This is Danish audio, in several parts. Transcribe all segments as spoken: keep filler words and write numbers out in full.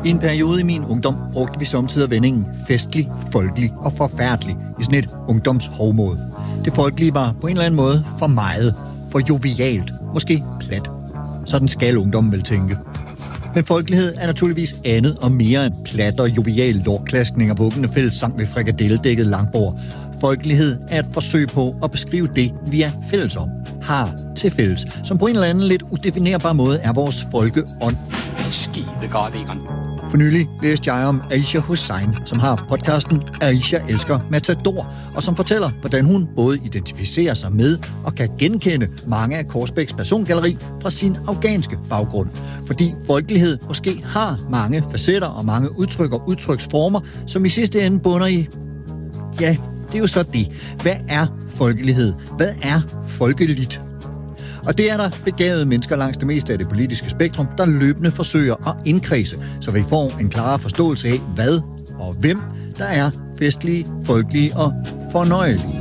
I en periode i min ungdom brugte vi samtidig vendingen festlig, folkelig og forfærdelig i sådan et ungdomshovmod. Det folkelige var på en eller anden måde for meget, for jovialt, måske plat. Sådan skal ungdommen vel tænke. Men folkelighed er naturligvis andet og mere end plat og jovial lortklaskning og vuggende fælles sang ved frikadelledækket langbord. Folkelighed er et forsøg på at beskrive det, vi er fælles om, har til fælles, som på en eller anden lidt udefinerbar måde er vores folkeånd. Skide godt, Egon. For nylig læste jeg om Aisha Hussain, som har podcasten Aisha elsker Matador, og som fortæller, hvordan hun både identificerer sig med og kan genkende mange af Korsbæks persongalleri fra sin afghanske baggrund. Fordi folkelighed måske har mange facetter og mange udtryk og udtryksformer, som i sidste ende bunder i... Ja, det er jo så det. Hvad er folkelighed? Hvad er folkeligt? Og det er der begavede mennesker langs det meste af det politiske spektrum, der løbende forsøger at indkredse, så vi får en klarere forståelse af, hvad og hvem der er festlige, folkelige og fornøjelige.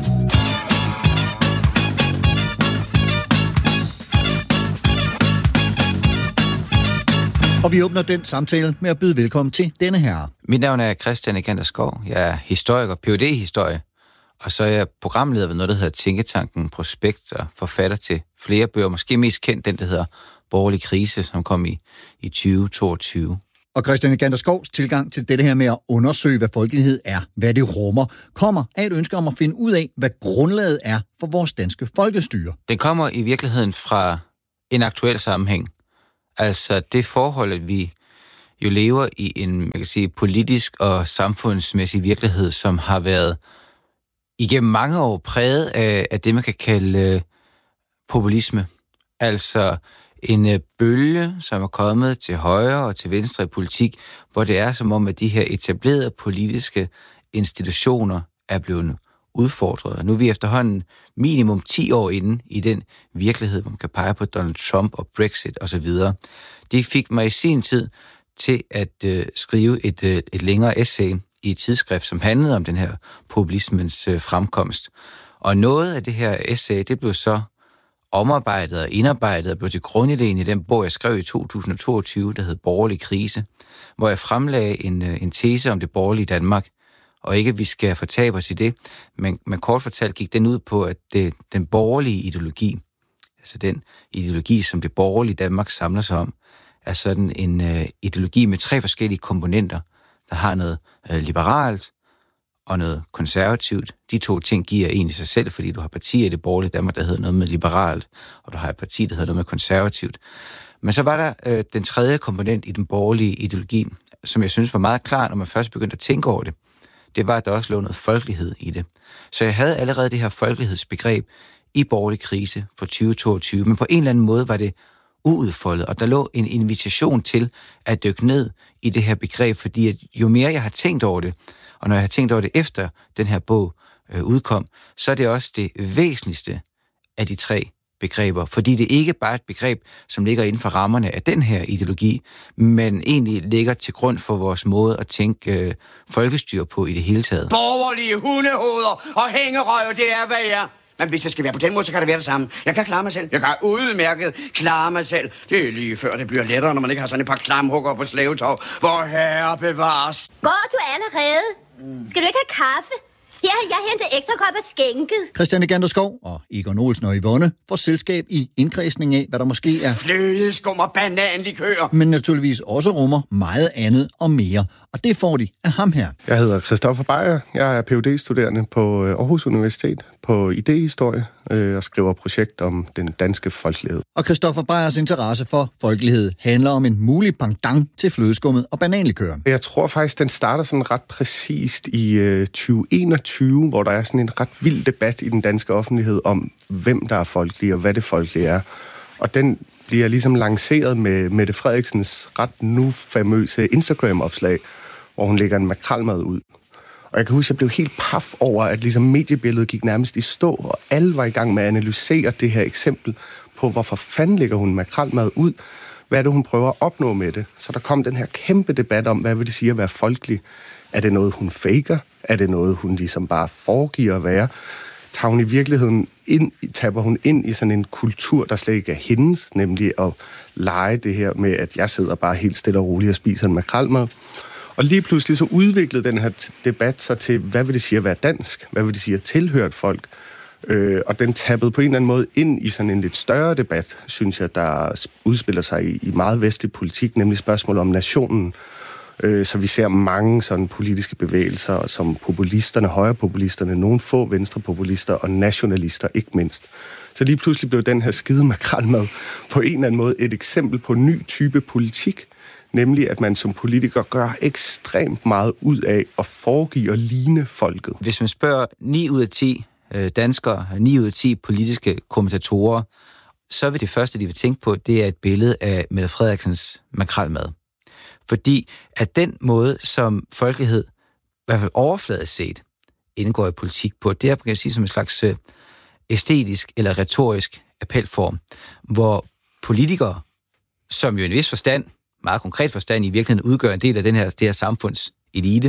Og vi åbner den samtale med at byde velkommen til denne herre. Mit navn er Christian Ekander Skov. Jeg er historiker, P H D-historie. Og så er jeg programleder ved noget, der hedder Tænketanken Prospekt, og forfatter til flere bøger. Måske mest kendt den, der hedder Borgerlig Krise, som kom i, i tyve toogtyve. Og Christian Ekander Skovs tilgang til dette her med at undersøge, hvad folkelighed er, hvad det rummer, kommer af et ønske om at finde ud af, hvad grundlaget er for vores danske folkestyre. Den kommer i virkeligheden fra en aktuel sammenhæng. Altså det forhold, at vi jo lever i en, man kan sige, politisk og samfundsmæssig virkelighed, som har været igennem mange år præget af, af det, man kan kalde øh, populisme. Altså en øh, bølge, som er kommet til højre og til venstre i politik, hvor det er som om, at de her etablerede politiske institutioner er blevet udfordret. Nu er vi efterhånden minimum ti år inde i den virkelighed, hvor man kan pege på Donald Trump og Brexit osv. Det fik mig i sin tid til at øh, skrive et, øh, et længere essay i et tidsskrift, som handlede om den her populismens øh, fremkomst. Og noget af det her essay, det blev så omarbejdet og indarbejdet og blev til grundidéen i den bog, jeg skrev i to tusind og toogtyve, der hed Borgerlig Krise, hvor jeg fremlagde en, øh, en tese om det borgerlige Danmark, og ikke at vi skal fortabe os i det, men, men kort fortalt gik den ud på, at det, den borgerlige ideologi, altså den ideologi, som det borgerlige Danmark samler sig om, er sådan en øh, ideologi med tre forskellige komponenter, der har noget øh, liberalt og noget konservativt. De to ting giver egentlig sig selv, fordi du har partier i det borgerlige Danmark, der hedder noget med liberalt, og du har et parti, der hedder noget med konservativt. Men så var der øh, den tredje komponent i den borgerlige ideologi, som jeg synes var meget klar, når man først begyndte at tænke over det. Det var, at der også lå noget folkelighed i det. Så jeg havde allerede det her folkelighedsbegreb i Borgerlig Krise for tyve toogtyve, men på en eller anden måde var det uudfoldet, og der lå en invitation til at dykke ned i det her begreb, fordi at jo mere jeg har tænkt over det, og når jeg har tænkt over det efter den her bog øh, udkom, så er det også det væsentligste af de tre begreber, fordi det ikke bare er et begreb, som ligger inden for rammerne af den her ideologi, men egentlig ligger til grund for vores måde at tænke øh, folkestyre på i det hele taget. Borgerlige hundehoveder og hængerøve, det er, hvad jeg er. Men hvis det skal være på den måde, så kan det være det samme. Jeg kan klare mig selv. Jeg kan udmærket klare mig selv. Det er lige før det bliver lettere, når man ikke har sådan et par klamhugger på slavetog. Hvor herre bevares. Går du allerede? Mm. Skal du ikke have kaffe? Her har jeg hentet ekstra kopper skænket. Christian Ekander Skov og Egon Olsen og Yvonne får selskab i indkredsning af, hvad der måske er flødeskum og bananlikør, men naturligvis også rummer meget andet og mere. Og det får de af ham her. Jeg hedder Christoffer Beyer. Jeg er P H D-studerende på Aarhus Universitet på idéhistorie og skriver projekt om den danske folkelighed. Og Christoffer Beyers interesse for folkelighed handler om en mulig pendant til flødeskummet og bananlikøren. Jeg tror faktisk, den starter sådan ret præcist i tyve enogtyve, hvor der er sådan en ret vild debat i den danske offentlighed om, hvem der er folkelig og hvad det folkelige er. Og den bliver ligesom lanceret med Mette Frederiksens ret nu famøse Instagram-opslag, hvor hun lægger en makrelmad ud. Og jeg kan huske, at jeg blev helt paf over, at ligesom mediebilledet gik nærmest i stå, og alle var i gang med at analysere det her eksempel på, hvorfor fanden lægger hun makrelmad ud? Hvad er det, hun prøver at opnå med det? Så der kom den her kæmpe debat om, hvad vil det sige at være folkelig? Er det noget, hun faker? Er det noget, hun ligesom bare foregiver at være? tager hun i virkeligheden ind, tapper hun ind i sådan en kultur, der slet ikke er hendes, nemlig at lege det her med, at jeg sidder bare helt stille og roligt og spiser en makrelmad. Og lige pludselig så udviklede den her debat sig til, hvad vil det sige at være dansk? Hvad vil det sige at tilhøre et folk? Øh, og den tappede på en eller anden måde ind i sådan en lidt større debat, synes jeg, der udspiller sig i, i meget vestlig politik, nemlig spørgsmål om nationen. Øh, så vi ser mange sådan politiske bevægelser, som populisterne, højrepopulisterne, nogle få venstrepopulister og nationalister, ikke mindst. Så lige pludselig blev den her skide makrelmad på en eller anden måde et eksempel på en ny type politik, nemlig at man som politiker gør ekstremt meget ud af at foregive og ligne folket. Hvis man spørger ni ud af ti danskere, ni ud af ti politiske kommentatorer, så vil det første, de vil tænke på, det er et billede af Mette Frederiksens makrelmad. Fordi at den måde, som folkelighed, i hvert fald overfladisk set, indgår i politik på, det er, kan jeg sige, som en slags æstetisk eller retorisk appelform, hvor politikere, som jo i en vis forstand, meget konkret forstand, i virkeligheden udgør en del af den her, det her samfunds elite,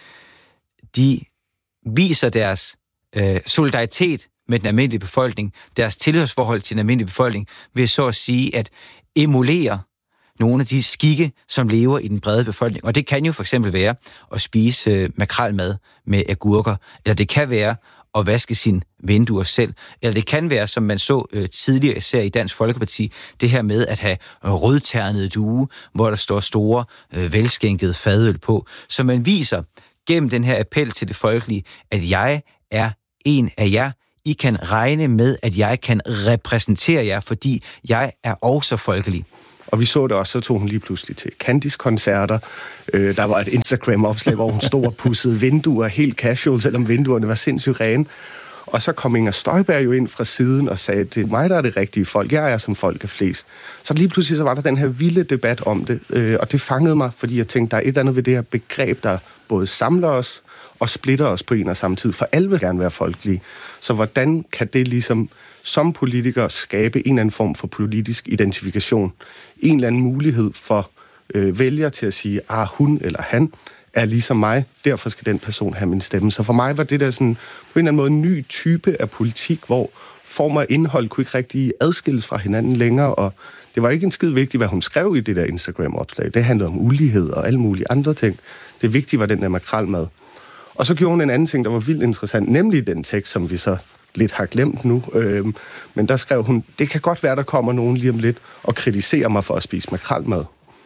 de viser deres øh, solidaritet med den almindelige befolkning, deres tilhørsforhold til den almindelige befolkning, ved så at sige at emulere nogle af de skikke, som lever i den brede befolkning. Og det kan jo for eksempel være at spise øh, makrelmad med agurker, eller det kan være at vaske sine vinduer selv, eller det kan være, som man så øh, tidligere især i Dansk Folkeparti, det her med at have rødternede due, hvor der står store, øh, velskænkede fadøl på. Så man viser gennem den her appel til det folkelige, at jeg er en af jer. I kan regne med, at jeg kan repræsentere jer, fordi jeg er også folkelig. Og vi så det også, så tog hun lige pludselig til Candice-koncerter. Øh, der var et Instagram-opslag, hvor hun stod og pudsede vinduer helt casual, selvom vinduerne var sindssygt rene. Og så kom Inger Støjberg jo ind fra siden og sagde, det er mig, der er det rigtige folk. Jeg er som folk er flest. Så lige pludselig så var der den her vilde debat om det, øh, og det fangede mig, fordi jeg tænkte, der er et eller andet ved det her begreb, der både samler os og splitter os på en og samme tid, for alle vil gerne være folkelige. Så hvordan kan det ligesom som politikere skabe en eller anden form for politisk identifikation? En eller anden mulighed for øh, vælgere til at sige, ah, hun eller han er ligesom mig, derfor skal den person have min stemme. Så for mig var det der sådan på en eller anden måde en ny type af politik, hvor form og indhold kunne ikke rigtig adskilles fra hinanden længere, og det var ikke en skid vigtigt, hvad hun skrev i det der Instagram-opslag. Det handlede om ulighed og alle mulige andre ting. Det vigtige var den der makrelmad. Og så gjorde hun en anden ting, der var vildt interessant, nemlig den tekst, som vi så lidt har glemt nu. Øhm, men der skrev hun, det kan godt være, der kommer nogen lige om lidt og kritiserer mig for at spise makrelmad.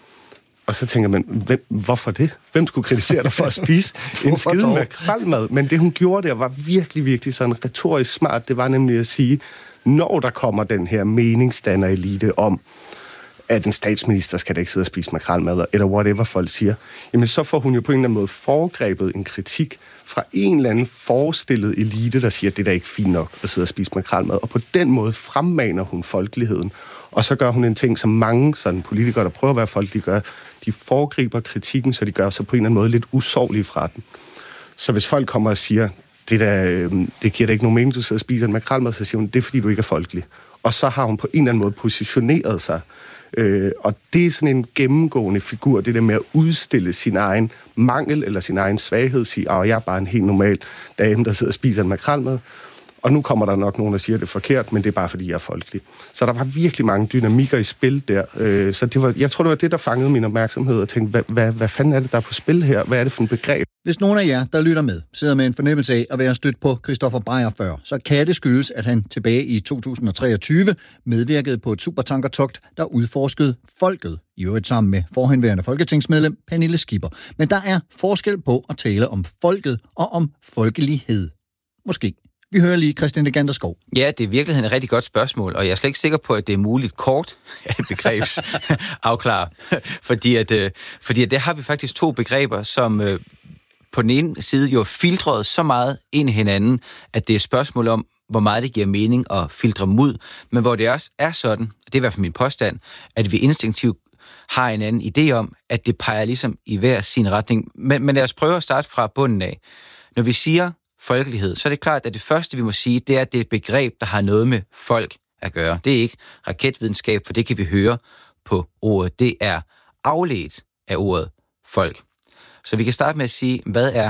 Og så tænker man, hvem, hvorfor det? Hvem skulle kritisere dig for at spise en skide makrelmad? Men det, hun gjorde der, var virkelig, virkelig sådan retorisk smart. Det var nemlig at sige, når der kommer den her meningsdanner-elite om, at en statsminister skal da ikke sidde og spise makrelmad, eller whatever folk siger, jamen så får hun jo på en eller anden måde foregrebet en kritik fra en eller anden forestillet elite, der siger, at det er da ikke fint nok at sidde og spise makrelmad. Og på den måde fremmaner hun folkeligheden. Og så gør hun en ting, som mange sådan politikere, der prøver at være folkelige, gør. De foregriber kritikken, så de gør sig på en eller anden måde lidt usårlige fra den. Så hvis folk kommer og siger, det, der, det giver da ikke nogen mening, du sidder og spiser en makrelmad, så siger hun, det er fordi, du ikke er folkelig. Og så har hun på en eller anden måde positioneret sig. Øh, og det er sådan en gennemgående figur, det der med at udstille sin egen mangel eller sin egen svaghed, sige, at jeg er bare en helt normal dame, der sidder og spiser en makrelmad. Og nu kommer der nok nogen, der siger det forkert, men det er bare, fordi jeg er folkelig. Så der var virkelig mange dynamikker i spil der. Øh, så det var, jeg tror, det var det, der fangede min opmærksomhed, og tænkte, hvad, hvad, hvad fanden er det, der er på spil her? Hvad er det for en begreb? Hvis nogen af jer, der lytter med, sidder med en fornemmelse af at være stødt på Christoffer Breyer før, så kan det skyldes, at han tilbage i to tusind treogtyve medvirkede på et supertankertogt, der udforskede folket, i øvrigt sammen med forhenværende folketingsmedlem Pernille Skipper. Men der er forskel på at tale om folket og om folkelighed. Måske. Vi hører lige Christian Legander Skov. Ja, det er virkelig et rigtig godt spørgsmål, og jeg er slet ikke sikker på, at det er muligt kort at begrebsafklare. fordi, at, fordi at der har vi faktisk to begreber, som på den ene side jo filtreret så meget ind i hinanden, at det er et spørgsmål om, hvor meget det giver mening at filtre dem ud, men hvor det også er sådan, det er i hvert fald min påstand, at vi instinktivt har en anden idé om, at det peger ligesom i hver sin retning. Men, men lad os prøve at starte fra bunden af. Når vi siger folkelighed, så er det klart, at det første, vi må sige, det er, at det er et begreb, der har noget med folk at gøre. Det er ikke raketvidenskab, for det kan vi høre på ordet. Det er afledt af ordet folk. Så vi kan starte med at sige, hvad er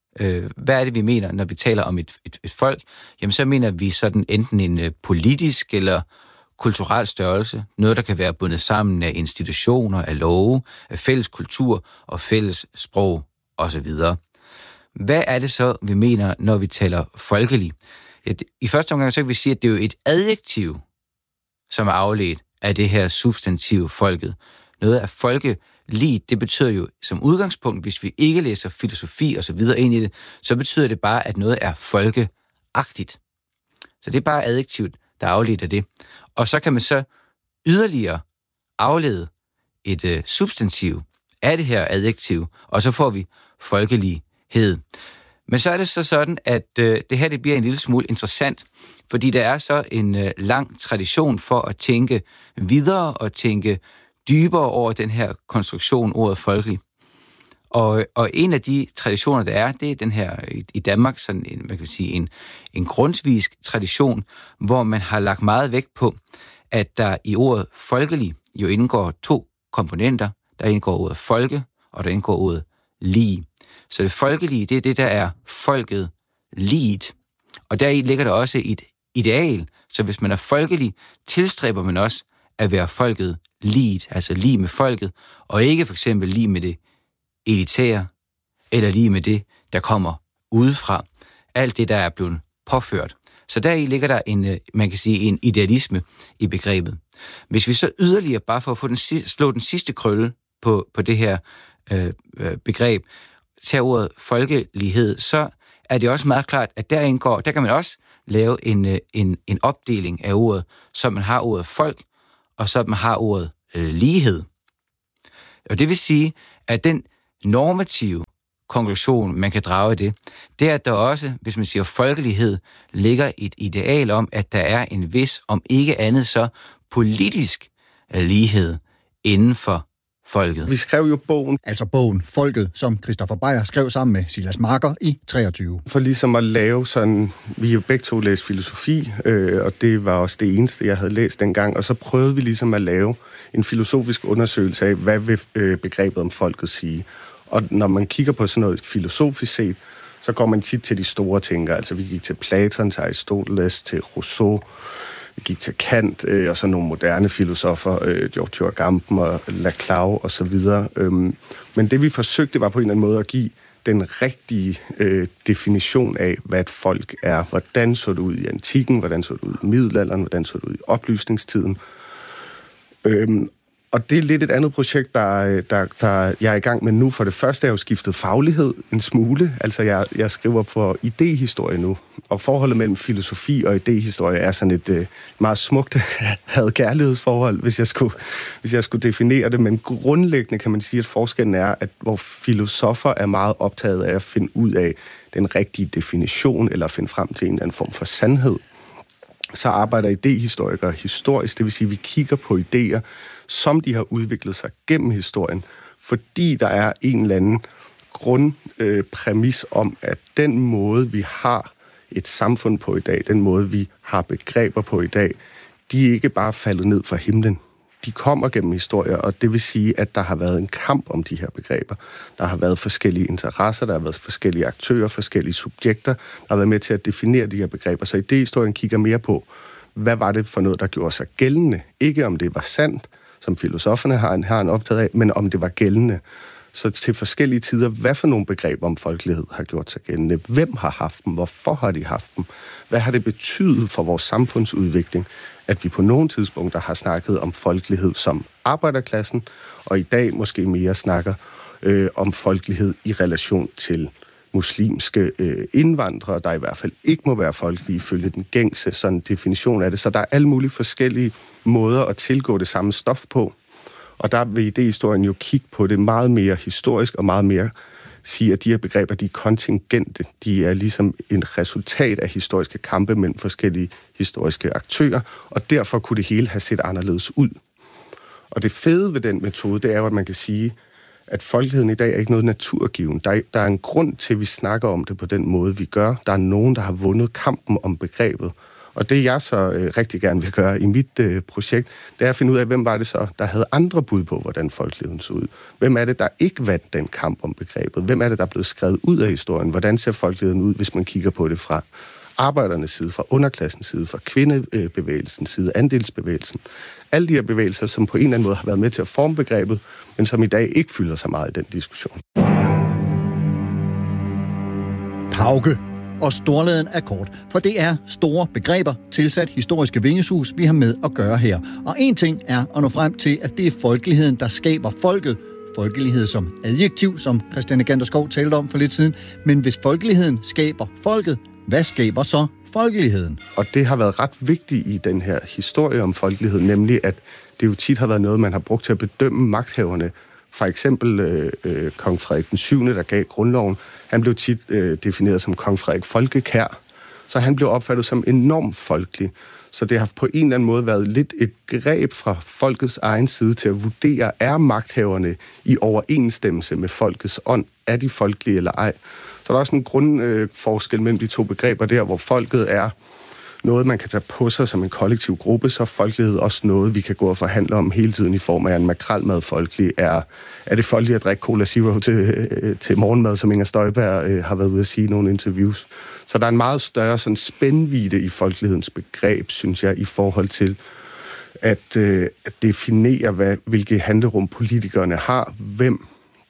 øh, hvad er det, vi mener, når vi taler om et, et, et folk? Jamen, så mener vi sådan enten en øh, politisk eller kulturel størrelse, noget, der kan være bundet sammen af institutioner, af love, af fælles kultur og fælles sprog osv. Hvad er det så, vi mener, når vi taler folkelig? I første omgang så kan vi sige, at det er jo et adjektiv, som er afledt af det her substantiv folket. Noget af folkelig, det betyder jo som udgangspunkt, hvis vi ikke læser filosofi og så videre ind i det, så betyder det bare, at noget er folkeagtigt. Så det er bare adjektivt, der er afledt af det. Og så kan man så yderligere aflede et øh, substantiv af det her adjektiv, og så får vi folkelighed. Men så er det så sådan, at øh, det her det bliver en lille smule interessant, fordi der er så en øh, lang tradition for at tænke videre og tænke dybere over den her konstruktion, ordet folkelig. Og, og en af de traditioner, der er, det er den her i, i Danmark, sådan en, hvad kan vi sige, en, en grundtvigsk tradition, hvor man har lagt meget vægt på, at der i ordet folkelig jo indgår to komponenter. Der indgår ordet folke, og der indgår ordet lig. Så det folkelige, det er det, der er folket liget. Og deri ligger der også et ideal. Så hvis man er folkelig, tilstræber man også at være folket liget, altså lige med folket, og ikke for eksempel lige med det elitære, eller lige med det, der kommer udefra. Alt det, der er blevet påført. Så deri ligger der en, man kan sige, en idealisme i begrebet. Hvis vi så yderligere, bare for at få den, slå den sidste krølle på, på det her øh, begreb, tager ordet folkelighed, så er det også meget klart, at der indgår, der kan man også lave en, en, en opdeling af ordet, så man har ordet folk, og så man har ordet øh, lighed. Og det vil sige, at den normative konklusion, man kan drage af det, det er, at der også, hvis man siger folkelighed, ligger et ideal om, at der er en vis, om ikke andet så politisk lighed inden for folket. Vi skrev jo bogen. Altså bogen Folket, som Christoffer Beyer skrev sammen med Silas Marker i treogtyve. For ligesom at lave sådan, vi jo begge to læste filosofi, øh, og det var også det eneste, jeg havde læst dengang, og så prøvede vi ligesom at lave en filosofisk undersøgelse af, hvad vil øh, begrebet om folket sige. Og når man kigger på sådan noget filosofisk set, så går man tit til de store tænkere. Altså vi gik til Platon, til Aristoteles, til Rousseau, vi gik til Kant, øh, og så nogle moderne filosofer, øh, George Agamben og Laclau og så videre. Øhm, men det vi forsøgte var på en eller anden måde at give den rigtige øh, definition af, hvad et folk er. Hvordan så det ud i antikken, hvordan så det ud i middelalderen, hvordan så det ud i oplysningstiden. Øhm, Og det er lidt et andet projekt, der, der, der jeg er i gang med nu. For det første er jo skiftet faglighed en smule. Altså, jeg, jeg skriver på idéhistorie nu. Og forholdet mellem filosofi og idéhistorie er sådan et uh, meget smukt had-kærlighedsforhold, hvis jeg, skulle, hvis jeg skulle definere det. Men grundlæggende kan man sige, at forskellen er, at hvor filosofer er meget optaget af at finde ud af den rigtige definition, eller finde frem til en eller anden form for sandhed, så arbejder idéhistorikere historisk. Det vil sige, at vi kigger på idéer, som de har udviklet sig gennem historien, fordi der er en eller anden grundpræmis øh, om, at den måde, vi har et samfund på i dag, den måde, vi har begreber på i dag, de er ikke bare faldet ned fra himlen. De kommer gennem historier, og det vil sige, at der har været en kamp om de her begreber. Der har været forskellige interesser, der har været forskellige aktører, forskellige subjekter, der har været med til at definere de her begreber. Så idéhistorien kigger mere på, hvad var det for noget, der gjorde sig gældende? Ikke om det var sandt, som filosoferne har en, har en optaget af, men om det var gældende. Så til forskellige tider, hvad for nogle begreber om folkelighed har gjort sig gældende? Hvem har haft dem? Hvorfor har de haft dem? Hvad har det betydet for vores samfundsudvikling, at vi på nogle tidspunkter har snakket om folkelighed som arbejderklassen, og i dag måske mere snakker øh, om folkelighed i relation til muslimske øh, indvandrere, der i hvert fald ikke må være folkelige ifølge den gængse sådan definition af det. Så der er alle mulige forskellige måder at tilgå det samme stof på. Og der vil idéhistorien jo kigge på det meget mere historisk og meget mere sige, at de her begreber, de er kontingente. De er ligesom et resultat af historiske kampe mellem forskellige historiske aktører, og derfor kunne det hele have set anderledes ud. Og det fede ved den metode, det er jo, at man kan sige, at folkeligheden i dag er ikke noget naturgiven. Der er, der er en grund til, at vi snakker om det på den måde, vi gør. Der er nogen, der har vundet kampen om begrebet, Og det, jeg så øh, rigtig gerne vil gøre i mit øh, projekt, det er at finde ud af, hvem var det så, der havde andre bud på, hvordan folkeligheden så ud. Hvem er det, der ikke vandt den kamp om begrebet? Hvem er det, der er blevet skrevet ud af historien? Hvordan ser folkeligheden ud, hvis man kigger på det fra arbejdernes side, fra underklassens side, fra kvindebevægelsens side, andelsbevægelsen? Alle de her bevægelser, som på en eller anden måde har været med til at forme begrebet, men som i dag ikke fylder så meget i den diskussion. Pauke og storladen er kort, for det er store begreber, tilsat historiske vingesus, vi har med at gøre her. Og en ting er at nå frem til, at det er folkeligheden, der skaber folket. Folkelighed som adjektiv, som Christiane Ganderskov talte om for lidt siden. Men hvis folkeligheden skaber folket, hvad skaber så folkeligheden? Og det har været ret vigtigt i den her historie om folkelighed, nemlig at det jo tit har været noget, man har brugt til at bedømme magthaverne. For eksempel øh, øh, kong Frederik den syvende, der gav grundloven, han blev tit øh, defineret som kong Frederik Folkekær, så han blev opfattet som enormt folkelig. Så det har på en eller anden måde været lidt et greb fra folkets egen side til at vurdere, er magthaverne i overensstemmelse med folkets ånd? Er de folkelige eller ej? Så der er også en grundforskel øh, mellem de to begreber der, hvor folket er noget, man kan tage på sig som en kollektiv gruppe, så er folkelighed også noget, vi kan gå og forhandle om hele tiden i form af en makrelmad folkelig. Er, er det folkeligt at drikke Cola Zero til, øh, til morgenmad, som Inger Støjberg øh, har været ude at sige i nogle interviews? Så der er en meget større sådan, spændvidde i folkelighedens begreb, synes jeg, i forhold til at, øh, at definere, hvad, hvilke handlerum politikerne har, hvem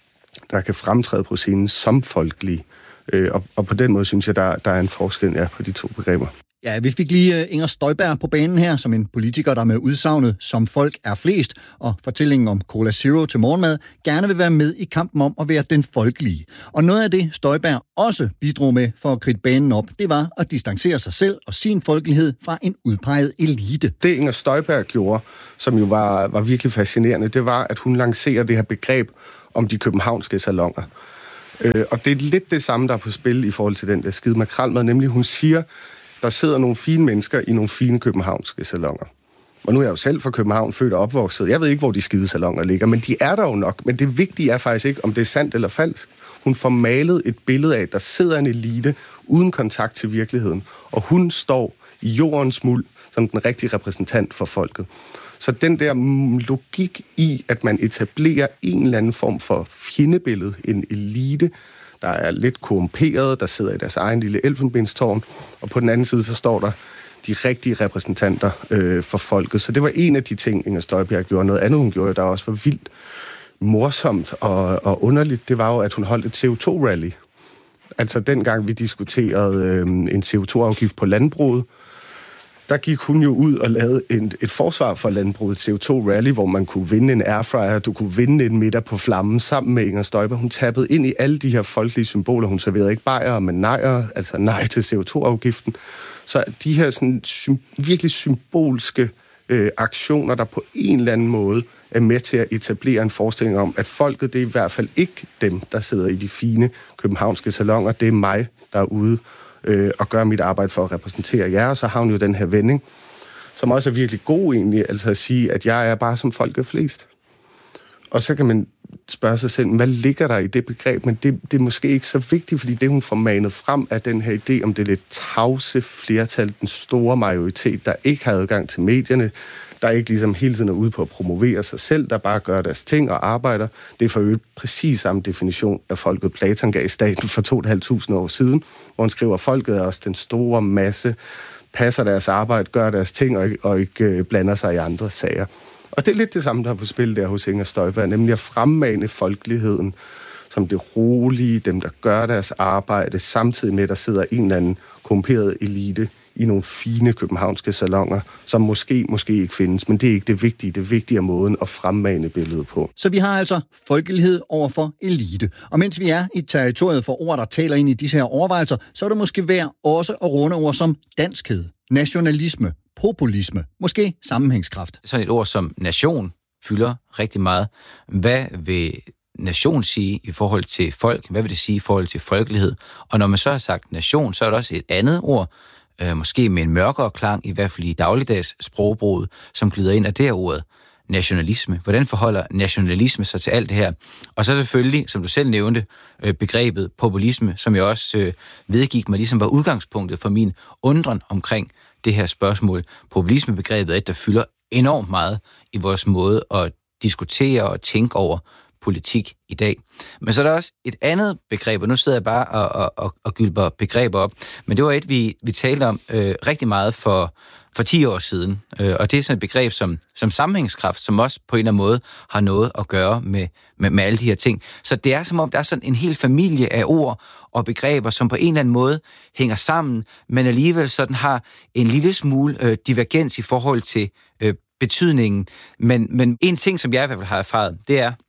der kan fremtræde på scenen som folkelige. Øh, og, og på den måde synes jeg, der, der er en forskel ja, på de to begreber. Ja, vi fik lige Inger Støjberg på banen her, som en politiker, der med udsagnet som folk er flest, og fortællingen om Cola Zero til morgenmad, gerne vil være med i kampen om at være den folkelige. Og noget af det, Støjberg også bidrog med for at kridte banen op, det var at distancere sig selv og sin folkelighed fra en udpeget elite. Det Inger Støjberg gjorde, som jo var, var virkelig fascinerende, det var, at hun lancerer det her begreb om de københavnske salonger. Øh, og det er lidt det samme, der er på spil i forhold til den der skide makrelmad, nemlig hun siger, der sidder nogle fine mennesker i nogle fine københavnske salonger. Og nu er jeg jo selv fra København, født og opvokset. Jeg ved ikke, hvor de skide salonger ligger, men de er der jo nok. Men det vigtige er faktisk ikke, om det er sandt eller falsk. Hun får malet et billede af, at der sidder en elite uden kontakt til virkeligheden, og hun står i jordens muld som den rigtige repræsentant for folket. Så den der logik i, at man etablerer en eller anden form for fjendebillede, en elite, der er lidt korrumperet, der sidder i deres egen lille elfenbenstårn, og på den anden side, så står der de rigtige repræsentanter øh, for folket. Så det var en af de ting, Inger Støjberg gjorde. Noget andet, hun gjorde, der også var vildt morsomt og, og underligt, det var jo, at hun holdt et C O to rally. Altså dengang vi diskuterede øh, en C O to afgift på landbruget, der gik hun jo ud og lavede en, et forsvar for landbruget, et C O to rally, hvor man kunne vinde en airfryer, du kunne vinde en middag på flammen sammen med Inger Støjberg. Hun tappede ind i alle de her folkelige symboler. Hun serverede ikke bajere, men nejer, altså nej til C O to afgiften. Så de her sådan, sym- virkelig symbolske øh, aktioner, der på en eller anden måde er med til at etablere en forestilling om, at folket, det er i hvert fald ikke dem, der sidder i de fine københavnske salonger. Det er mig, der er ude øh, og gør mit arbejde for at repræsentere jer. Og så har hun jo den her vending, som også er virkelig god egentlig, altså at sige, at jeg er bare som folket flest. Og så kan man spørge sig selv, hvad ligger der i det begreb? Men det, det er måske ikke så vigtigt, fordi det, hun får manet frem, er den her idé om det lidt tavse flertal, den store majoritet, der ikke har adgang til medierne, der ikke ligesom hele tiden er ude på at promovere sig selv, der bare gør deres ting og arbejder. Det er for øvrigt præcis samme definition af folket, Platon gav i staten for to og et halvt tusind år siden, hvor han skriver, at folket er også den store masse, passer deres arbejde, gør deres ting og ikke, og ikke blander sig i andre sager. Og det er lidt det samme, der er på spil der hos Inger Støjberg, nemlig at fremmane folkeligheden som det rolige, dem der gør deres arbejde, samtidig med, at der sidder en eller anden korrumperet elite i nogle fine københavnske salonger, som måske, måske ikke findes, men det er ikke det vigtige. Det vigtige er måden at fremmane billedet på. Så vi har altså folkelighed over for elite. Og mens vi er i territoriet for ord, der taler ind i disse her overvejelser, så er det måske værd også at runde ord som danskhed, nationalisme, populisme, måske sammenhængskraft. Sådan et ord som nation fylder rigtig meget. Hvad vil nation sige i forhold til folk? Hvad vil det sige i forhold til folkelighed? Og når man så har sagt nation, så er der også et andet ord, øh, måske med en mørkere klang, i hvert fald i dagligdags sprogbruget, som glider ind af det her ordet, nationalisme. Hvordan forholder nationalisme sig til alt det her? Og så selvfølgelig, som du selv nævnte, øh, begrebet populisme, som jeg også øh, vedgik mig ligesom var udgangspunktet for min undren omkring det her spørgsmål. Populismebegrebet er et, der fylder enormt meget i vores måde at diskutere og tænke over politik i dag. Men så er der også et andet begreb, og nu sidder jeg bare og, og, og gylper begreber op, men det var et, vi, vi talte om øh, rigtig meget for, for ti år siden, øh, og det er sådan et begreb som, som sammenhængskraft, som også på en eller anden måde har noget at gøre med, med, med alle de her ting. Så det er som om, der er sådan en hel familie af ord og begreber, som på en eller anden måde hænger sammen, men alligevel sådan har en lille smule øh, divergens i forhold til øh, betydningen. Men, men en ting, som jeg i hvert fald har erfaret, det er,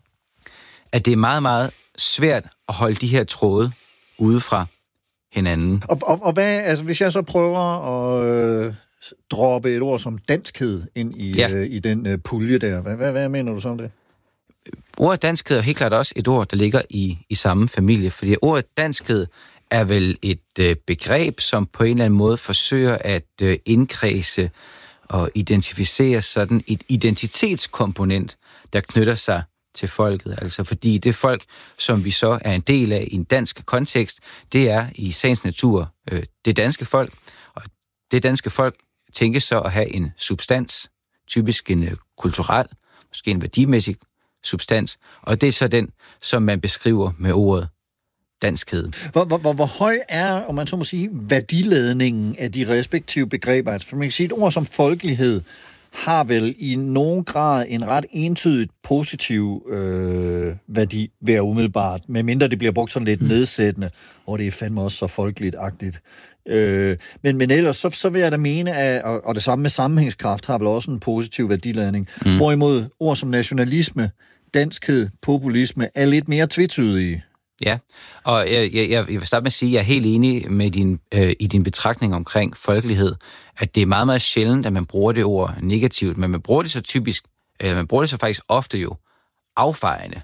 at det er meget, meget svært at holde de her tråde ude fra hinanden. Og, og, og hvad, altså, hvis jeg så prøver at øh, droppe et ord som danskhed ind i, ja. øh, i den øh, pulje der, hvad, hvad, hvad mener du så om det? Ordet danskhed er helt klart også et ord, der ligger i, i samme familie, fordi ordet danskhed er vel et øh, begreb, som på en eller anden måde forsøger at øh, indkredse og identificere sådan et identitetskomponent, der knytter sig til folket. Altså fordi det folk, som vi så er en del af i en dansk kontekst, det er i sagens natur øh, det danske folk, og det danske folk tænkes så at have en substans, typisk en øh, kulturel, måske en værdimæssig substans, og det er så den, som man beskriver med ordet danskhed. Hvor, hvor, hvor, hvor høj er, om man så må sige, værdiladningen af de respektive begreber? Altså, for man kan sige, et ord som folkelighed har vel i nogen grad en ret entydigt positiv øh, værdi ved umiddelbart, medmindre det bliver brugt sådan lidt nedsættende, og det er fandme også så folkeligt-agtigt. Øh, men, men ellers, så, så vil jeg da mene, at, og, og det samme med sammenhængskraft har vel også en positiv værdiladning. Mm. Hvorimod ord som nationalisme, danskhed, populisme er lidt mere tvetydige. Ja, og jeg, jeg, jeg vil starte med at sige, at jeg er helt enig med din, øh, i din betragtning omkring folkelighed, at det er meget, meget sjældent, at man bruger det ord negativt, men man bruger det så typisk, øh, man bruger det så faktisk ofte jo affejende,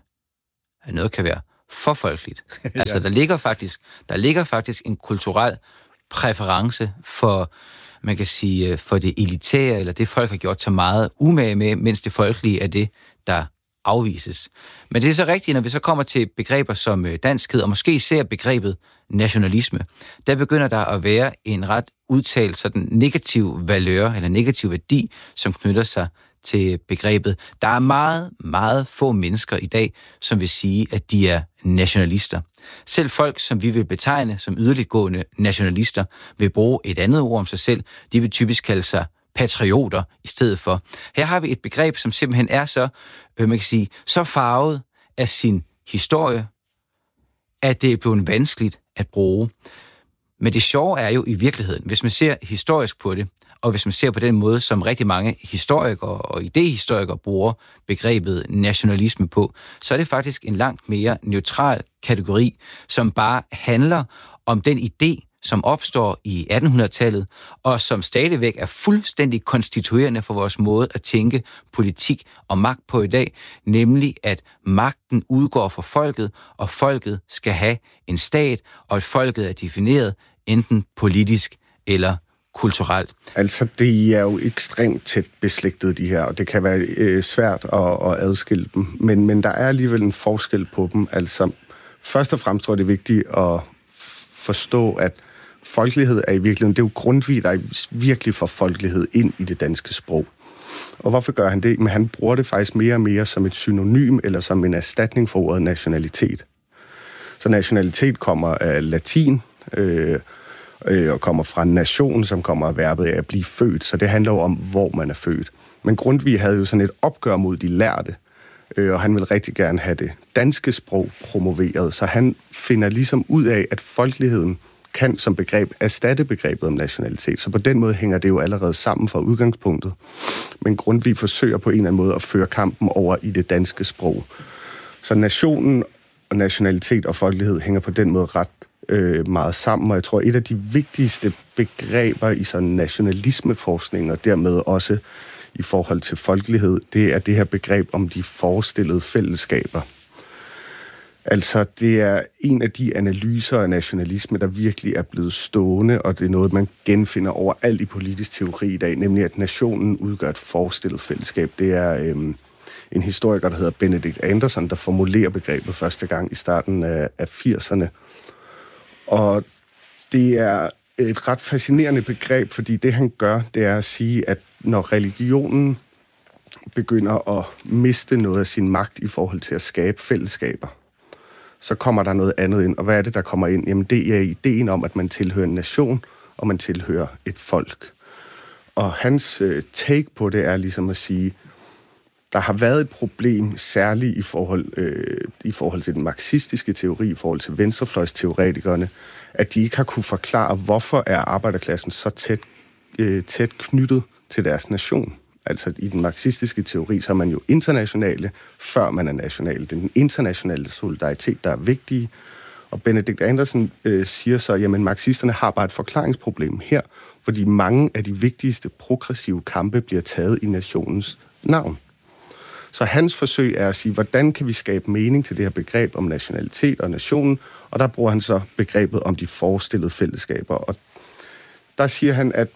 at noget kan være for folkeligt. ja. Altså, der ligger faktisk, der ligger faktisk en kulturel præference for, man kan sige, for det elitære, eller det folk har gjort så meget umage med, mens det folkelige er det, der afvises. Men det er så rigtigt, når vi så kommer til begreber som danskhed, og måske ser begrebet nationalisme, der begynder der at være en ret udtalt sådan negativ valør, eller negativ værdi, som knytter sig til begrebet. Der er meget, meget få mennesker i dag, som vil sige, at de er nationalister. Selv folk, som vi vil betegne som yderliggående nationalister, vil bruge et andet ord om sig selv. De vil typisk kalde sig patrioter i stedet for. Her har vi et begreb, som simpelthen er så, øh, man kan sige, så farvet af sin historie, at det er blevet vanskeligt at bruge. Men det sjove er jo i virkeligheden, hvis man ser historisk på det, og hvis man ser på den måde, som rigtig mange historikere og idehistorikere bruger begrebet nationalisme på, så er det faktisk en langt mere neutral kategori, som bare handler om den idé, som opstår i attenhundredetallet, og som stadigvæk er fuldstændig konstituerende for vores måde at tænke politik og magt på i dag, nemlig at magten udgår fra folket, og folket skal have en stat, og at folket er defineret enten politisk eller kulturelt. Altså, det er jo ekstremt tæt beslægtet, de her, og det kan være øh, svært at, at adskille dem, men, men der er alligevel en forskel på dem. Altså, først og fremmest tror jeg, det er vigtigt at forstå, at folkelighed er i virkeligheden, det er jo Grundtvig, der virkelig får folkelighed ind i det danske sprog. Og hvorfor gør han det? Men han bruger det faktisk mere og mere som et synonym, eller som en erstatning for ordet nationalitet. Så nationalitet kommer af latin, øh, øh, og kommer fra nation, som kommer af verbet af at blive født. Så det handler jo om, hvor man er født. Men Grundtvig havde jo sådan et opgør mod de lærde, øh, og han vil rigtig gerne have det danske sprog promoveret. Så han finder ligesom ud af, at folkeligheden kan som begreb erstatte begrebet om nationalitet. Så på den måde hænger det jo allerede sammen fra udgangspunktet. Men Grundtvig forsøger på en eller anden måde at føre kampen over i det danske sprog. Så nationen og nationalitet og folkelighed hænger på den måde ret øh, meget sammen, og jeg tror, et af de vigtigste begreber i sådan nationalismeforskning, og dermed også i forhold til folkelighed, det er det her begreb om de forestillede fællesskaber. Altså, det er en af de analyser af nationalisme, der virkelig er blevet stående, og det er noget, man genfinder overalt i politisk teori i dag, nemlig at nationen udgør et forestillet fællesskab. Det er øhm, en historiker, der hedder Benedict Anderson, der formulerer begrebet første gang i starten af, af firserne. Og det er et ret fascinerende begreb, fordi det, han gør, det er at sige, at når religionen begynder at miste noget af sin magt i forhold til at skabe fællesskaber, så kommer der noget andet ind. Og hvad er det, der kommer ind? Jamen, det er ideen om, at man tilhører en nation, og man tilhører et folk. Og hans øh, take på det er ligesom at sige, der har været et problem, særligt i forhold, øh, i forhold til den marxistiske teori, i forhold til venstrefløjsteoretikerne, at de ikke har kunne forklare, hvorfor er arbejderklassen så tæt, øh, tæt knyttet til deres nation. Altså i den marxistiske teori, så er man jo internationale, før man er nationale. Det er den internationale solidaritet, der er vigtig. Og Benedict Anderson øh, siger så, jamen marxisterne har bare et forklaringsproblem her, fordi mange af de vigtigste progressive kampe bliver taget i nationens navn. Så hans forsøg er at sige, hvordan kan vi skabe mening til det her begreb om nationalitet og nationen, og der bruger han så begrebet om de forestillede fællesskaber. Og der siger han, at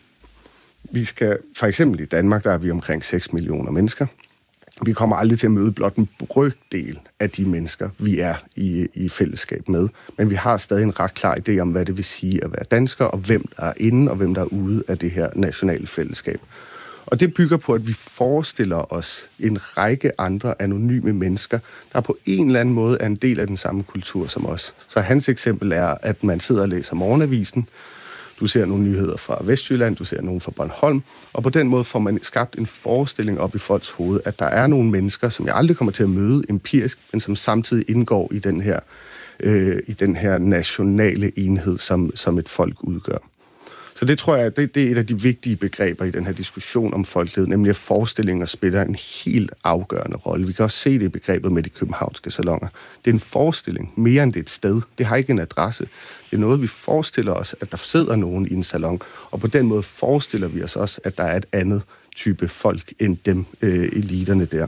vi skal, for eksempel i Danmark, der er vi omkring seks millioner mennesker. Vi kommer aldrig til at møde blot en brøkdel af de mennesker, vi er i, i fællesskab med. Men vi har stadig en ret klar idé om, hvad det vil sige at være dansker, og hvem der er inde, og hvem der er ude af det her nationale fællesskab. Og det bygger på, at vi forestiller os en række andre anonyme mennesker, der på en eller anden måde er en del af den samme kultur som os. Så hans eksempel er, at man sidder og læser morgenavisen. Du ser nogle nyheder fra Vestjylland, du ser nogle fra Bornholm, og på den måde får man skabt en forestilling op i folks hoved, at der er nogle mennesker, som jeg aldrig kommer til at møde empirisk, men som samtidig indgår i den her, øh, i den her nationale enhed, som, som et folk udgør. Så det tror jeg, det, det er et af de vigtige begreber i den her diskussion om folkelighed, nemlig at forestillinger spiller en helt afgørende rolle. Vi kan også se det i begrebet med de københavnske salonger. Det er en forestilling, mere end det er et sted. Det har ikke en adresse. Det er noget, vi forestiller os, at der sidder nogen i en salon, og på den måde forestiller vi os også, at der er et andet type folk end dem øh, eliterne der.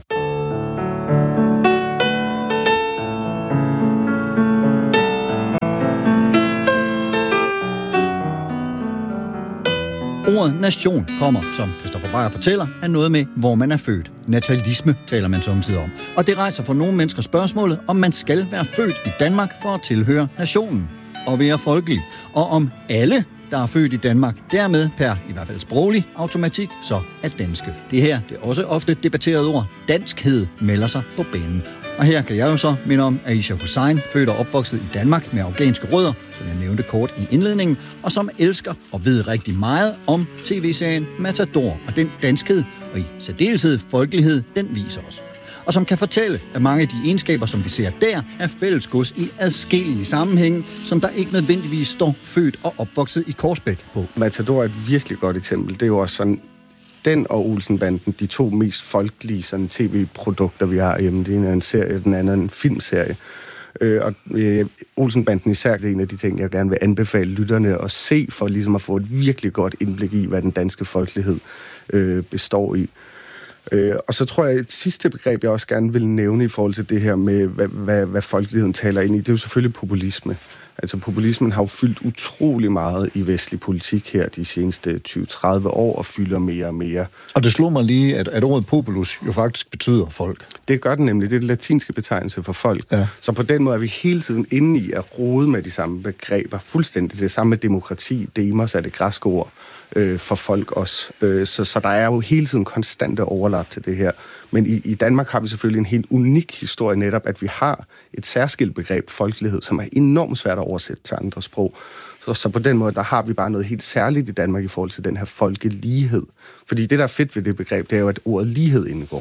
Ordet nation kommer, som Christoffer Beyer fortæller, af noget med, hvor man er født. Natalisme taler man samtidig om. Og det rejser for nogle mennesker spørgsmålet, om man skal være født i Danmark for at tilhøre nationen og være folkelig. Og om alle, der er født i Danmark, dermed per i hvert fald sproglig automatik, så er danske. Det her, det er også ofte debatteret ord. Danskhed melder sig på banen. Og her kan jeg jo så minde om Aisha Hussain, født og opvokset i Danmark med afghanske rødder, som jeg nævnte kort i indledningen, og som elsker og ved rigtig meget om tv-serien Matador. Og den danskhed, og i særdeleshed folkelighed, den viser os. Og som kan fortælle, at mange af de egenskaber, som vi ser der, er fællesgods i adskillige sammenhænge, som der ikke nødvendigvis står født og opvokset i Korsbæk på. Matador er et virkelig godt eksempel. Det er jo også sådan, den og Olsenbanden, de to mest folkelige sådan, tv-produkter, vi har hjemme. Det ene er en serie, den anden er en filmserie. Øh, og øh, Olsenbanden især, det er en af de ting, jeg gerne vil anbefale lytterne at se, for ligesom at få et virkelig godt indblik i, hvad den danske folkelighed øh, består i. Øh, og så tror jeg, et sidste begreb, jeg også gerne vil nævne i forhold til det her med, hvad, hvad, hvad folkeligheden taler ind i, det er jo selvfølgelig populisme. Altså populismen har jo fyldt utrolig meget i vestlig politik her de seneste tyve til tredive år, og fylder mere og mere. Og det slog mig lige, at, at ordet populus jo faktisk betyder folk. Det gør den nemlig. Det er det latinske betegnelse for folk. Ja. Så på den måde er vi hele tiden inde i at rode med de samme begreber. Fuldstændig det samme med demokrati. Demos er det græske ord øh, for folk også. Øh, så, så der er jo hele tiden konstante overlap til det her. Men i, i Danmark har vi selvfølgelig en helt unik historie netop, at vi har et særskilt begreb, folkelighed, som er enormt svært at oversætte til andre sprog. Så, så på den måde, der har vi bare noget helt særligt i Danmark i forhold til den her folkelighed. Fordi det, der er fedt ved det begreb, det er jo, at ordet lighed indgår.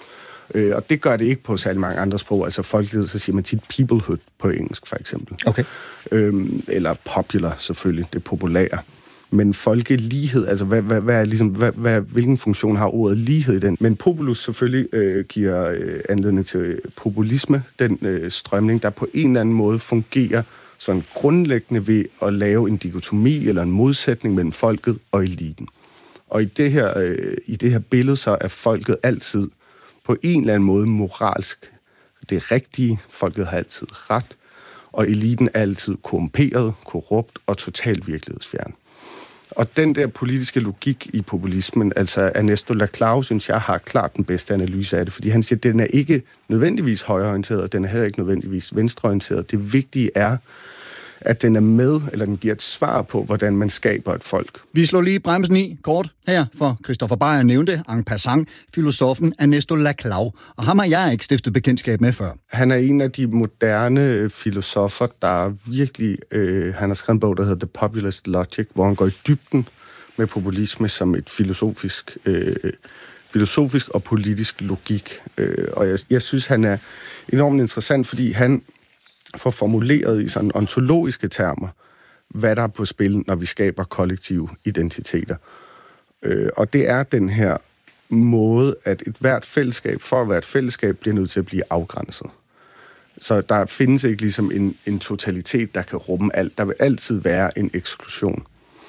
Øh, og det gør det ikke på særlig mange andre sprog. Altså folkelighed, så siger man tit peoplehood på engelsk, for eksempel. Okay. Øhm, eller popular, selvfølgelig, det populære. Men folkelighed, altså hvad, hvad, hvad er ligesom, hvad, hvad, hvilken funktion har ordet lighed i den? Men populus selvfølgelig øh, giver øh, anledning til populisme, den øh, strømning, der på en eller anden måde fungerer sådan grundlæggende ved at lave en dikotomi eller en modsætning mellem folket og eliten. Og i det her, øh, i det her billede så er folket altid på en eller anden måde moralsk det rigtige. Folket har altid ret, og eliten er altid korrumperet, korrupt og totalt virkelighedsfjern. Og den der politiske logik i populismen, altså Ernesto Laclau, synes jeg, har klart den bedste analyse af det, fordi han siger, at den er ikke nødvendigvis højreorienteret, og den er heller ikke nødvendigvis venstreorienteret. Det vigtige er, at den er med, eller den giver et svar på, hvordan man skaber et folk. Vi slår lige bremsen i kort her, for Christoffer Beyer nævnte en passant filosofen Ernesto Laclau, og ham har jeg ikke stiftet bekendtskab med før. Han er en af de moderne filosofer, der virkelig... Øh, han har skrevet en bog, der hedder The Populist Logic, hvor han går i dybden med populisme som et filosofisk, øh, filosofisk og politisk logik. Øh, og jeg, jeg synes, han er enormt interessant, fordi han får formuleret i sådan ontologiske termer, hvad der er på spil, når vi skaber kollektive identiteter. Øh, og det er den her måde, at et hvert fællesskab, for at være et fællesskab, bliver nødt til at blive afgrænset. Så der findes ikke ligesom en, en totalitet, der kan rumme alt. Der vil altid være en eksklusion.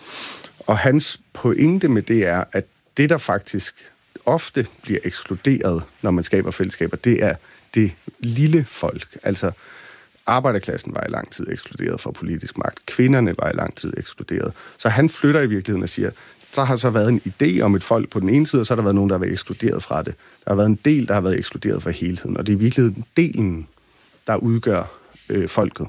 Og hans pointe med det er, at det, der faktisk ofte bliver ekskluderet, når man skaber fællesskaber, det er det lille folk. Altså, arbejderklassen var i lang tid ekskluderet fra politisk magt. Kvinderne var i lang tid ekskluderet. Så han flytter i virkeligheden og siger, der har så været en idé om et folk på den ene side, og så har der været nogen, der har været ekskluderet fra det. Der har været en del, der har været ekskluderet fra helheden, og det er i virkeligheden delen, der udgør øh, folket.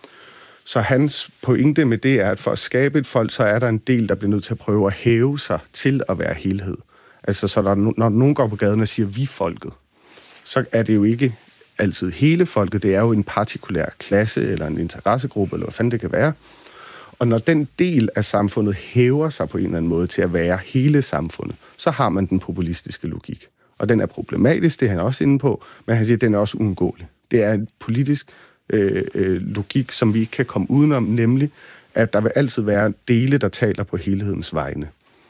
Så hans pointe med det er, at for at skabe et folk, så er der en del, der bliver nødt til at prøve at hæve sig til at være helhed. Altså, så der, når nogen går på gaden og siger, vi folket, så er det jo ikke altid hele folket. Det er jo en partikulær klasse, eller en interessegruppe, eller hvad fanden det kan være. Og når den del af samfundet hæver sig på en eller anden måde til at være hele samfundet, så har man den populistiske logik. Og den er problematisk, det er han også inde på, men han siger, at den er også uundgåelig. Det er en politisk øh, øh, logik, som vi ikke kan komme udenom, nemlig at der vil altid være dele, der taler på helhedens vegne.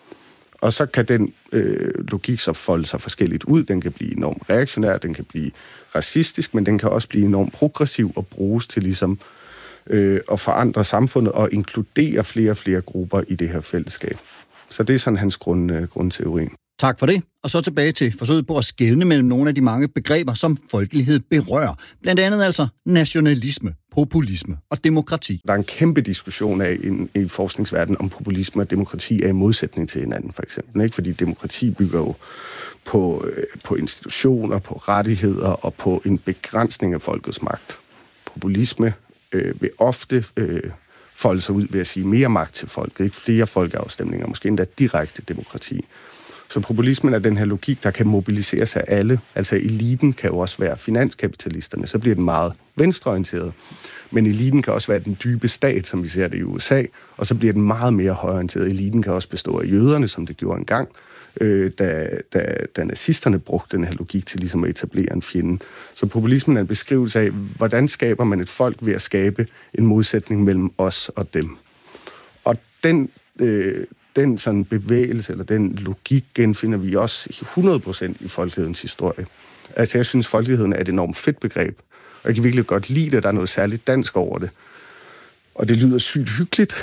Og så kan den øh, logik så folde sig forskelligt ud. Den kan blive enormt reaktionær, den kan blive racistisk, men den kan også blive enormt progressiv og bruges til ligesom øh, at forandre samfundet og inkludere flere og flere grupper i det her fællesskab. Så det er sådan hans grund, øh, grundteori. Tak for det. Og så tilbage til forsøget på at skelne mellem nogle af de mange begreber, som folkelighed berører. Blandt andet altså nationalisme, populisme og demokrati. Der er en kæmpe diskussion af i, i forskningsverdenen, om populisme og demokrati er i modsætning til hinanden, for eksempel. Ikke? Fordi demokrati bygger jo på, øh, på institutioner, på rettigheder og på en begrænsning af folkets magt. Populisme øh, vil ofte øh, folde sig ud ved at sige mere magt til folket, ikke flere folkeafstemninger, måske endda direkte demokrati. Så populismen er den her logik, der kan mobilisere sig af alle. Altså eliten kan jo også være finanskapitalisterne, så bliver den meget venstreorienteret. Men eliten kan også være den dybe stat, som vi ser det i U S A, og så bliver den meget mere højorienteret. Eliten kan også bestå af jøderne, som det gjorde engang, øh, da, da, da nazisterne brugte den her logik til ligesom at etablere en fjende. Så populismen er en beskrivelse af, hvordan skaber man et folk ved at skabe en modsætning mellem os og dem. Og den... Øh, Den sådan bevægelse, eller den logik, genfinder vi også hundrede procent i folkelighedens historie. Altså, jeg synes, folkeligheden er et enormt fedt begreb, og jeg kan virkelig godt lide, at der er noget særligt dansk over det. Og det lyder sygt hyggeligt,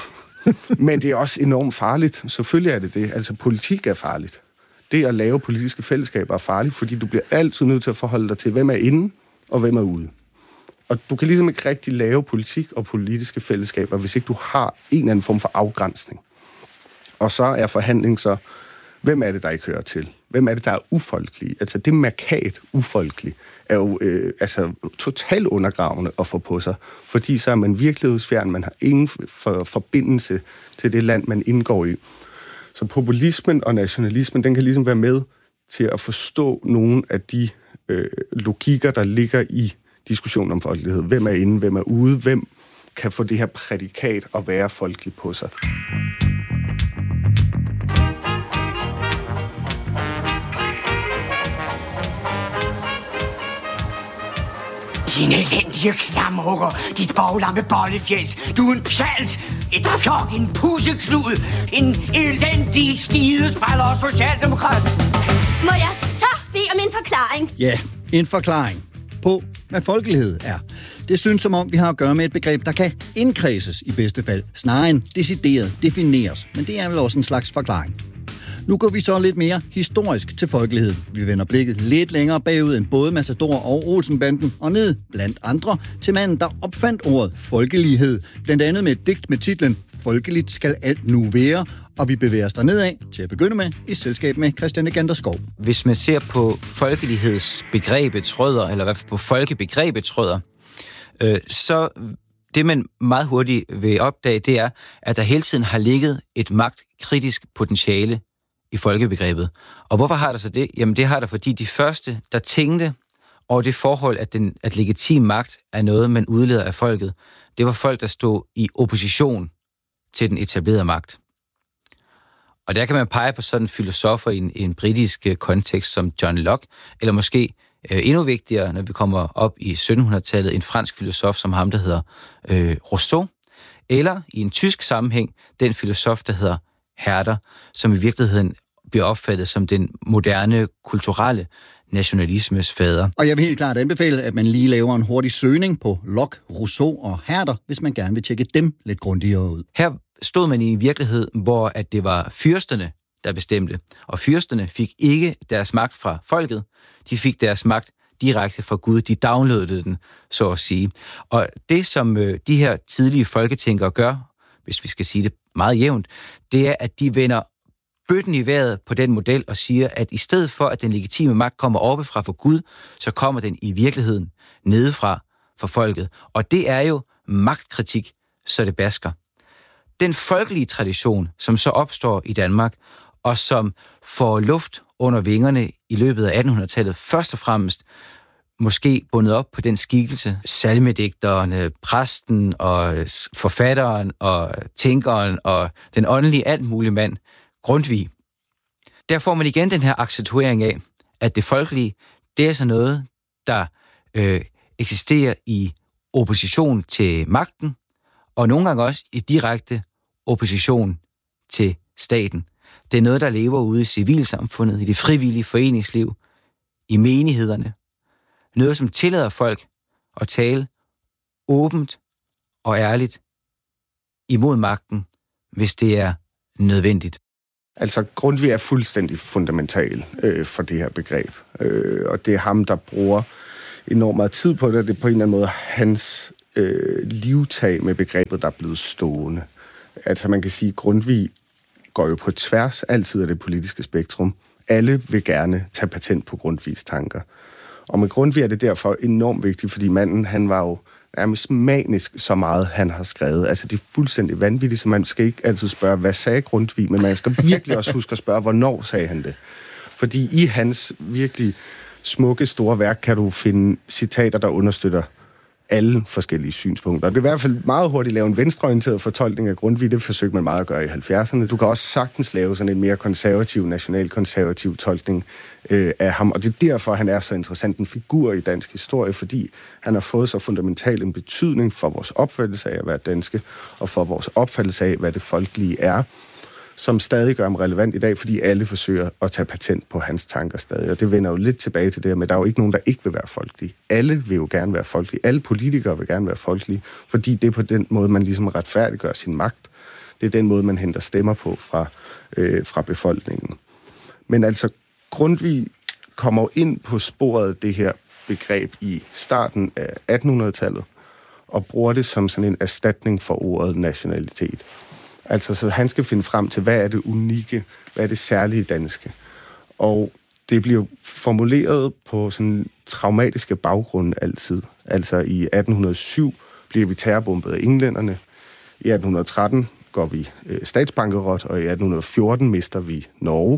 men det er også enormt farligt. Selvfølgelig er det det. Altså, politik er farligt. Det at lave politiske fællesskaber er farligt, fordi du bliver altid nødt til at forholde dig til, hvem er inde, og hvem er ude. Og du kan ligesom ikke rigtig lave politik og politiske fællesskaber, hvis ikke du har en eller anden form for afgrænsning. Og så er forhandling så, hvem er det, der ikke hører til? Hvem er det, der er ufolkelig? Altså det markat ufolkelig er jo øh, altså, totalt undergravende at få på sig, fordi så er man virkelighedsfjern, man har ingen for, forbindelse til det land, man indgår i. Så populismen og nationalismen, den kan ligesom være med til at forstå nogle af de øh, logikker, der ligger i diskussionen om folkelighed. Hvem er inde, hvem er ude, hvem kan få det her prædikat at være folkelig på sig. Din elendige klamhugger, dit boglamme bollefjæs, du er en psalt, et fjok, en pusseklud, en elendig skidespræller og socialdemokrat. Må jeg så bede om en forklaring? Ja, en forklaring på, hvad folkelighed er. Det synes som om, vi har at gøre med et begreb, der kan indkredses i bedste fald, snarere end decideret defineres. Men det er vel også en slags forklaring. Nu går vi så lidt mere historisk til folkelighed. Vi vender blikket lidt længere bagud end både Matador og Olsenbanden, og ned blandt andre til manden, der opfandt ordet folkelighed. Blandt andet med et digt med titlen Folkeligt skal alt nu være, og vi bevæger os dernedad til at begynde med i selskab med Christian Egander Skov. Hvis man ser på folkelighedsbegrebets rødder, eller i hvert fald på folkebegrebets rødder, øh, så det, man meget hurtigt vil opdage, det er, at der hele tiden har ligget et magtkritisk potentiale i folkebegrebet. Og hvorfor har der så det? Jamen det har der, fordi de første, der tænkte over det forhold, at, den, at legitim magt er noget, man udleder af folket, det var folk, der stod i opposition til den etablerede magt. Og der kan man pege på sådan filosofer i en, i en britisk kontekst som John Locke, eller måske øh, endnu vigtigere, når vi kommer op i syttenhundredetallet, en fransk filosof som ham, der hedder øh, Rousseau, eller i en tysk sammenhæng, den filosof, der hedder Herder, som i virkeligheden bliver opfattet som den moderne, kulturelle nationalismes fader. Og jeg vil helt klart anbefale, at man lige laver en hurtig søgning på Locke, Rousseau og Herder, hvis man gerne vil tjekke dem lidt grundigere ud. Her stod man i en virkelighed, hvor at det var fyrsterne, der bestemte. Og fyrsterne fik ikke deres magt fra folket, de fik deres magt direkte fra Gud. De downloadede den, så at sige. Og det, som øh, de her tidlige folketænkere gør, hvis vi skal sige det meget jævnt, det er, at de vender bøtten i vejret på den model og siger, at i stedet for, at den legitime magt kommer oppefra for Gud, så kommer den i virkeligheden nedefra for folket. Og det er jo magtkritik, så det basker. Den folkelige tradition, som så opstår i Danmark, og som får luft under vingerne i løbet af attenhundredetallet, først og fremmest måske bundet op på den skikkelse, salmedigteren, præsten og forfatteren og tænkeren og den åndelige alt mulige mand, Grundtvig. Der får man igen den her accentuering af, at det folkelige, det er så noget, der øh, eksisterer i opposition til magten, og nogle gange også i direkte opposition til staten. Det er noget, der lever ude i civilsamfundet, i det frivillige foreningsliv, i menighederne. Noget, som tillader folk at tale åbent og ærligt imod magten, hvis det er nødvendigt. Altså, Grundtvig er fuldstændig fundamental øh, for det her begreb. Øh, og det er ham, der bruger enormt meget tid på det. Det er på en eller anden måde hans øh, livtag med begrebet, der er blevet stående. Altså, man kan sige, at Grundtvig går jo på tværs altid af det politiske spektrum. Alle vil gerne tage patent på Grundtvigs tanker. Og med Grundtvig er det derfor enormt vigtigt, fordi manden, han var jo nærmest manisk så meget, han har skrevet. Altså, det er fuldstændig vanvittigt, så man skal ikke altid spørge, hvad sagde Grundtvig, men man skal virkelig også huske at spørge, hvornår sagde han det. Fordi i hans virkelig smukke, store værk kan du finde citater, der understøtter alle forskellige synspunkter. Det er i hvert fald meget hurtigt lave en venstreorienteret fortolkning af Grundtvig. Det forsøgte man meget at gøre i halvfjerdserne. Du kan også sagtens lave sådan en mere konservativ, nationalkonservativ tolkning øh, af ham. Og det er derfor, han er så interessant en figur i dansk historie, fordi han har fået så fundamental en betydning for vores opfattelse af at være danske, og for vores opfattelse af, hvad det folkelige er, som stadig gør ham relevant i dag, fordi alle forsøger at tage patent på hans tanker stadig. Og det vender jo lidt tilbage til det her, men der er jo ikke nogen, der ikke vil være folkelige. Alle vil jo gerne være folkelige. Alle politikere vil gerne være folkelige, fordi det er på den måde, man ligesom retfærdiggør sin magt. Det er den måde, man henter stemmer på fra, øh, fra befolkningen. Men altså, Grundtvig kommer jo ind på sporet det her begreb i starten af attenhundredetallet, og bruger det som sådan en erstatning for ordet nationalitet. Altså, så han skal finde frem til, hvad er det unikke, hvad er det særlige danske. Og det bliver formuleret på sådan traumatiske baggrunde altid. Altså i atten hundrede og syv bliver vi terrorbombet af englænderne. I atten hundrede og tretten går vi øh, statsbankerot, og i atten hundrede og fjorten mister vi Norge.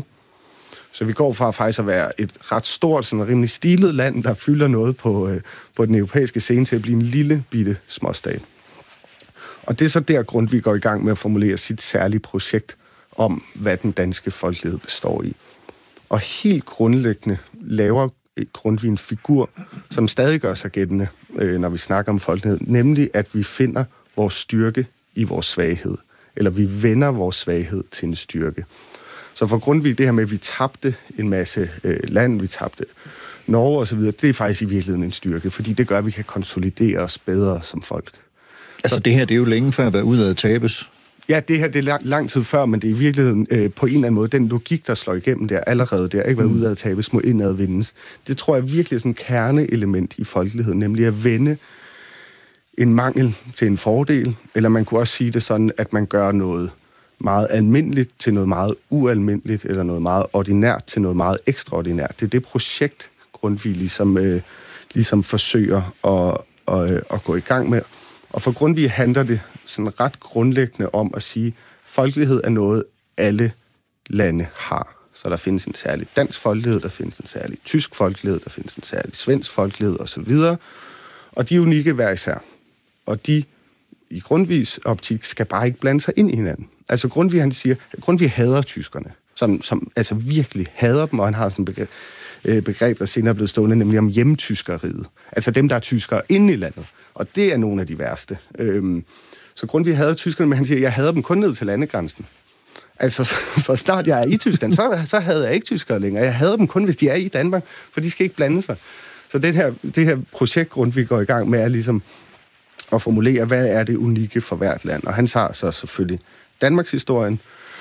Så vi går fra faktisk at være et ret stort, sådan rimelig stilet land, der fylder noget på, øh, på den europæiske scene, til at blive en lille bitte småstat. Og det er så der, Grundtvig går i gang med at formulere sit særlige projekt om, hvad den danske folkelighed består i. Og helt grundlæggende laver Grundtvig en figur, som stadig gør sig gældende, øh, når vi snakker om folkelighed, nemlig at vi finder vores styrke i vores svaghed, eller vi vender vores svaghed til en styrke. Så for Grundtvig, det her med, at vi tabte en masse øh, land, vi tabte Norge osv., det er faktisk i virkeligheden en styrke, fordi det gør, at vi kan konsolidere os bedre som folk. Altså det her, det er jo længe før at være ude at tabes. Ja, det her det er lang, lang tid før, men det er i virkeligheden øh, på en eller anden måde den logik, der slår igennem der allerede der, ikke været ude at tabes, må indad vindes. Det tror jeg virkelig er sådan et kerneelement i folkeligheden, nemlig at vende en mangel til en fordel, eller man kunne også sige det sådan, at man gør noget meget almindeligt til noget meget ualmindeligt, eller noget meget ordinært til noget meget ekstraordinært. Det er det projekt, Grundtvig ligesom, øh, ligesom forsøger at, at, at gå i gang med. Og for Grundtvig handler det sådan ret grundlæggende om at sige, at folkelighed er noget, alle lande har. Så der findes en særlig dansk folkelighed, der findes en særlig tysk folkelighed, der findes en særlig svensk folkelighed osv. Og de er unikke hver især. Og de i Grundtvigs optik skal bare ikke blande sig ind i hinanden. Altså Grundtvig, han siger, Grundtvig hader tyskerne, som, som altså virkelig hader dem, og han har sådan et begreb, øh, begreb, der senere er blevet stående, nemlig om hjemtyskeriet. Altså dem, der er tyskere inde i landet. Og det er nogle af de værste. Øhm, så Grundtvig hader tyskerne, men han siger, jeg hader dem kun ned til landegrænsen. Altså, så, så snart jeg er i Tyskland, så, så hader jeg ikke tyskere længere. Jeg hader dem kun, hvis de er i Danmark, for de skal ikke blande sig. Så det her, det her projekt, Grundtvig går i gang med, er ligesom at formulere, hvad er det unikke for hvert land. Og han tager så selvfølgelig Danmarks historien.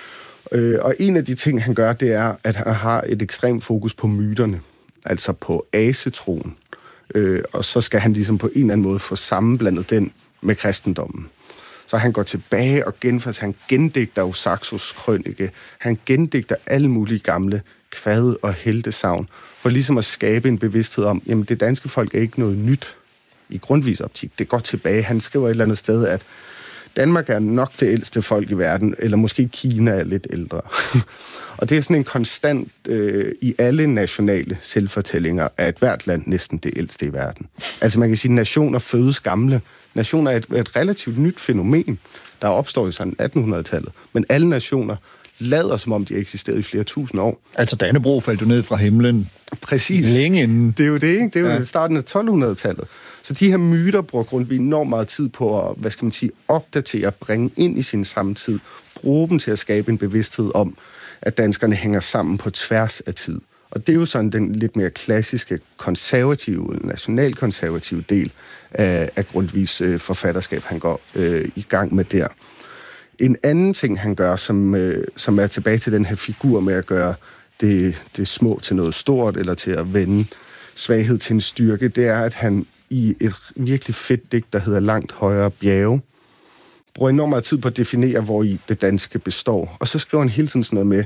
Øh, og en af de ting, han gør, det er, at han har et ekstremt fokus på myterne. Altså på asetroen. Øh, og så skal han ligesom på en eller anden måde få sammenblandet den med kristendommen. Så han går tilbage og genfærds, han gendigter jo Saxos krønike, han gendigter alle mulige gamle kvad- og heltesagn, for ligesom at skabe en bevidsthed om, jamen det danske folk er ikke noget nyt i Grundtvigs optik. Det går tilbage. Han skriver et eller andet sted, at Danmark er nok det ældste folk i verden, eller måske Kina er lidt ældre. Og det er sådan en konstant øh, i alle nationale selvfortællinger, at hvert land næsten det ældste i verden. Altså man kan sige, at nationer fødes gamle. Nationer er et, et relativt nyt fænomen, der opstår i sådan attenhundredetallet. Men alle nationer lader som om, de eksisterede i flere tusind år. Altså Dannebrog faldt jo ned fra himlen. Præcis. Længe inden. Det er jo det, ikke? Det er jo ja. starten af tolvhundredetallet. Så de her myter bruger Grundtvig enormt meget tid på at, hvad skal man sige, opdatere, bringe ind i sin samtid, bruge dem til at skabe en bevidsthed om, at danskerne hænger sammen på tværs af tid. Og det er jo sådan den lidt mere klassiske konservative, nationalkonservative del af, af Grundtvigs øh, forfatterskab, han går øh, i gang med der. En anden ting, han gør, som, øh, som er tilbage til den her figur med at gøre det, det små til noget stort, eller til at vende svaghed til en styrke, det er, at han i et virkelig fedt digt, der hedder Langt højere bjerge, bruger enormt meget tid på at definere, hvor i det danske består. Og så skriver han hele tiden sådan noget med,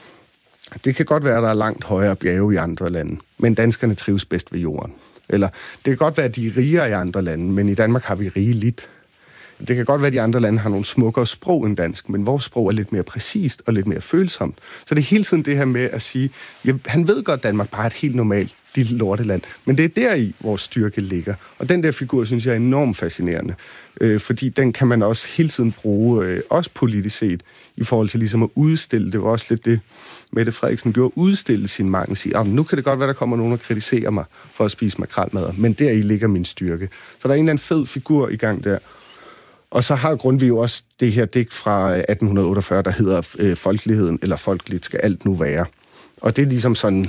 det kan godt være, at der er langt højere bjerge i andre lande, men danskerne trives bedst ved jorden. Eller det kan godt være, at de er rigere i andre lande, men i Danmark har vi rigeligt. Det kan godt være, at de andre lande har nogle smukkere sprog end dansk, men vores sprog er lidt mere præcist og lidt mere følsomt. Så det er hele tiden det her med at sige, ja, han ved godt, at Danmark bare er et helt normalt lille lorteland, men det er deri, vores styrke ligger. Og den der figur, synes jeg er enormt fascinerende, øh, fordi den kan man også hele tiden bruge, øh, også politisk set, i forhold til ligesom at udstille. Det var også lidt det, Mette Frederiksen gjorde, udstille sin mangel, sige, nu kan det godt være, der kommer nogen og kritiserer mig for at spise makrelmadder, men deri ligger min styrke. Så der er en eller anden fed figur i gang der. Og så har Grundtvig jo også det her digt fra atten otteogfyrre, der hedder øh, Folkeligheden, eller Folkeligt skal alt nu være. Og det er ligesom sådan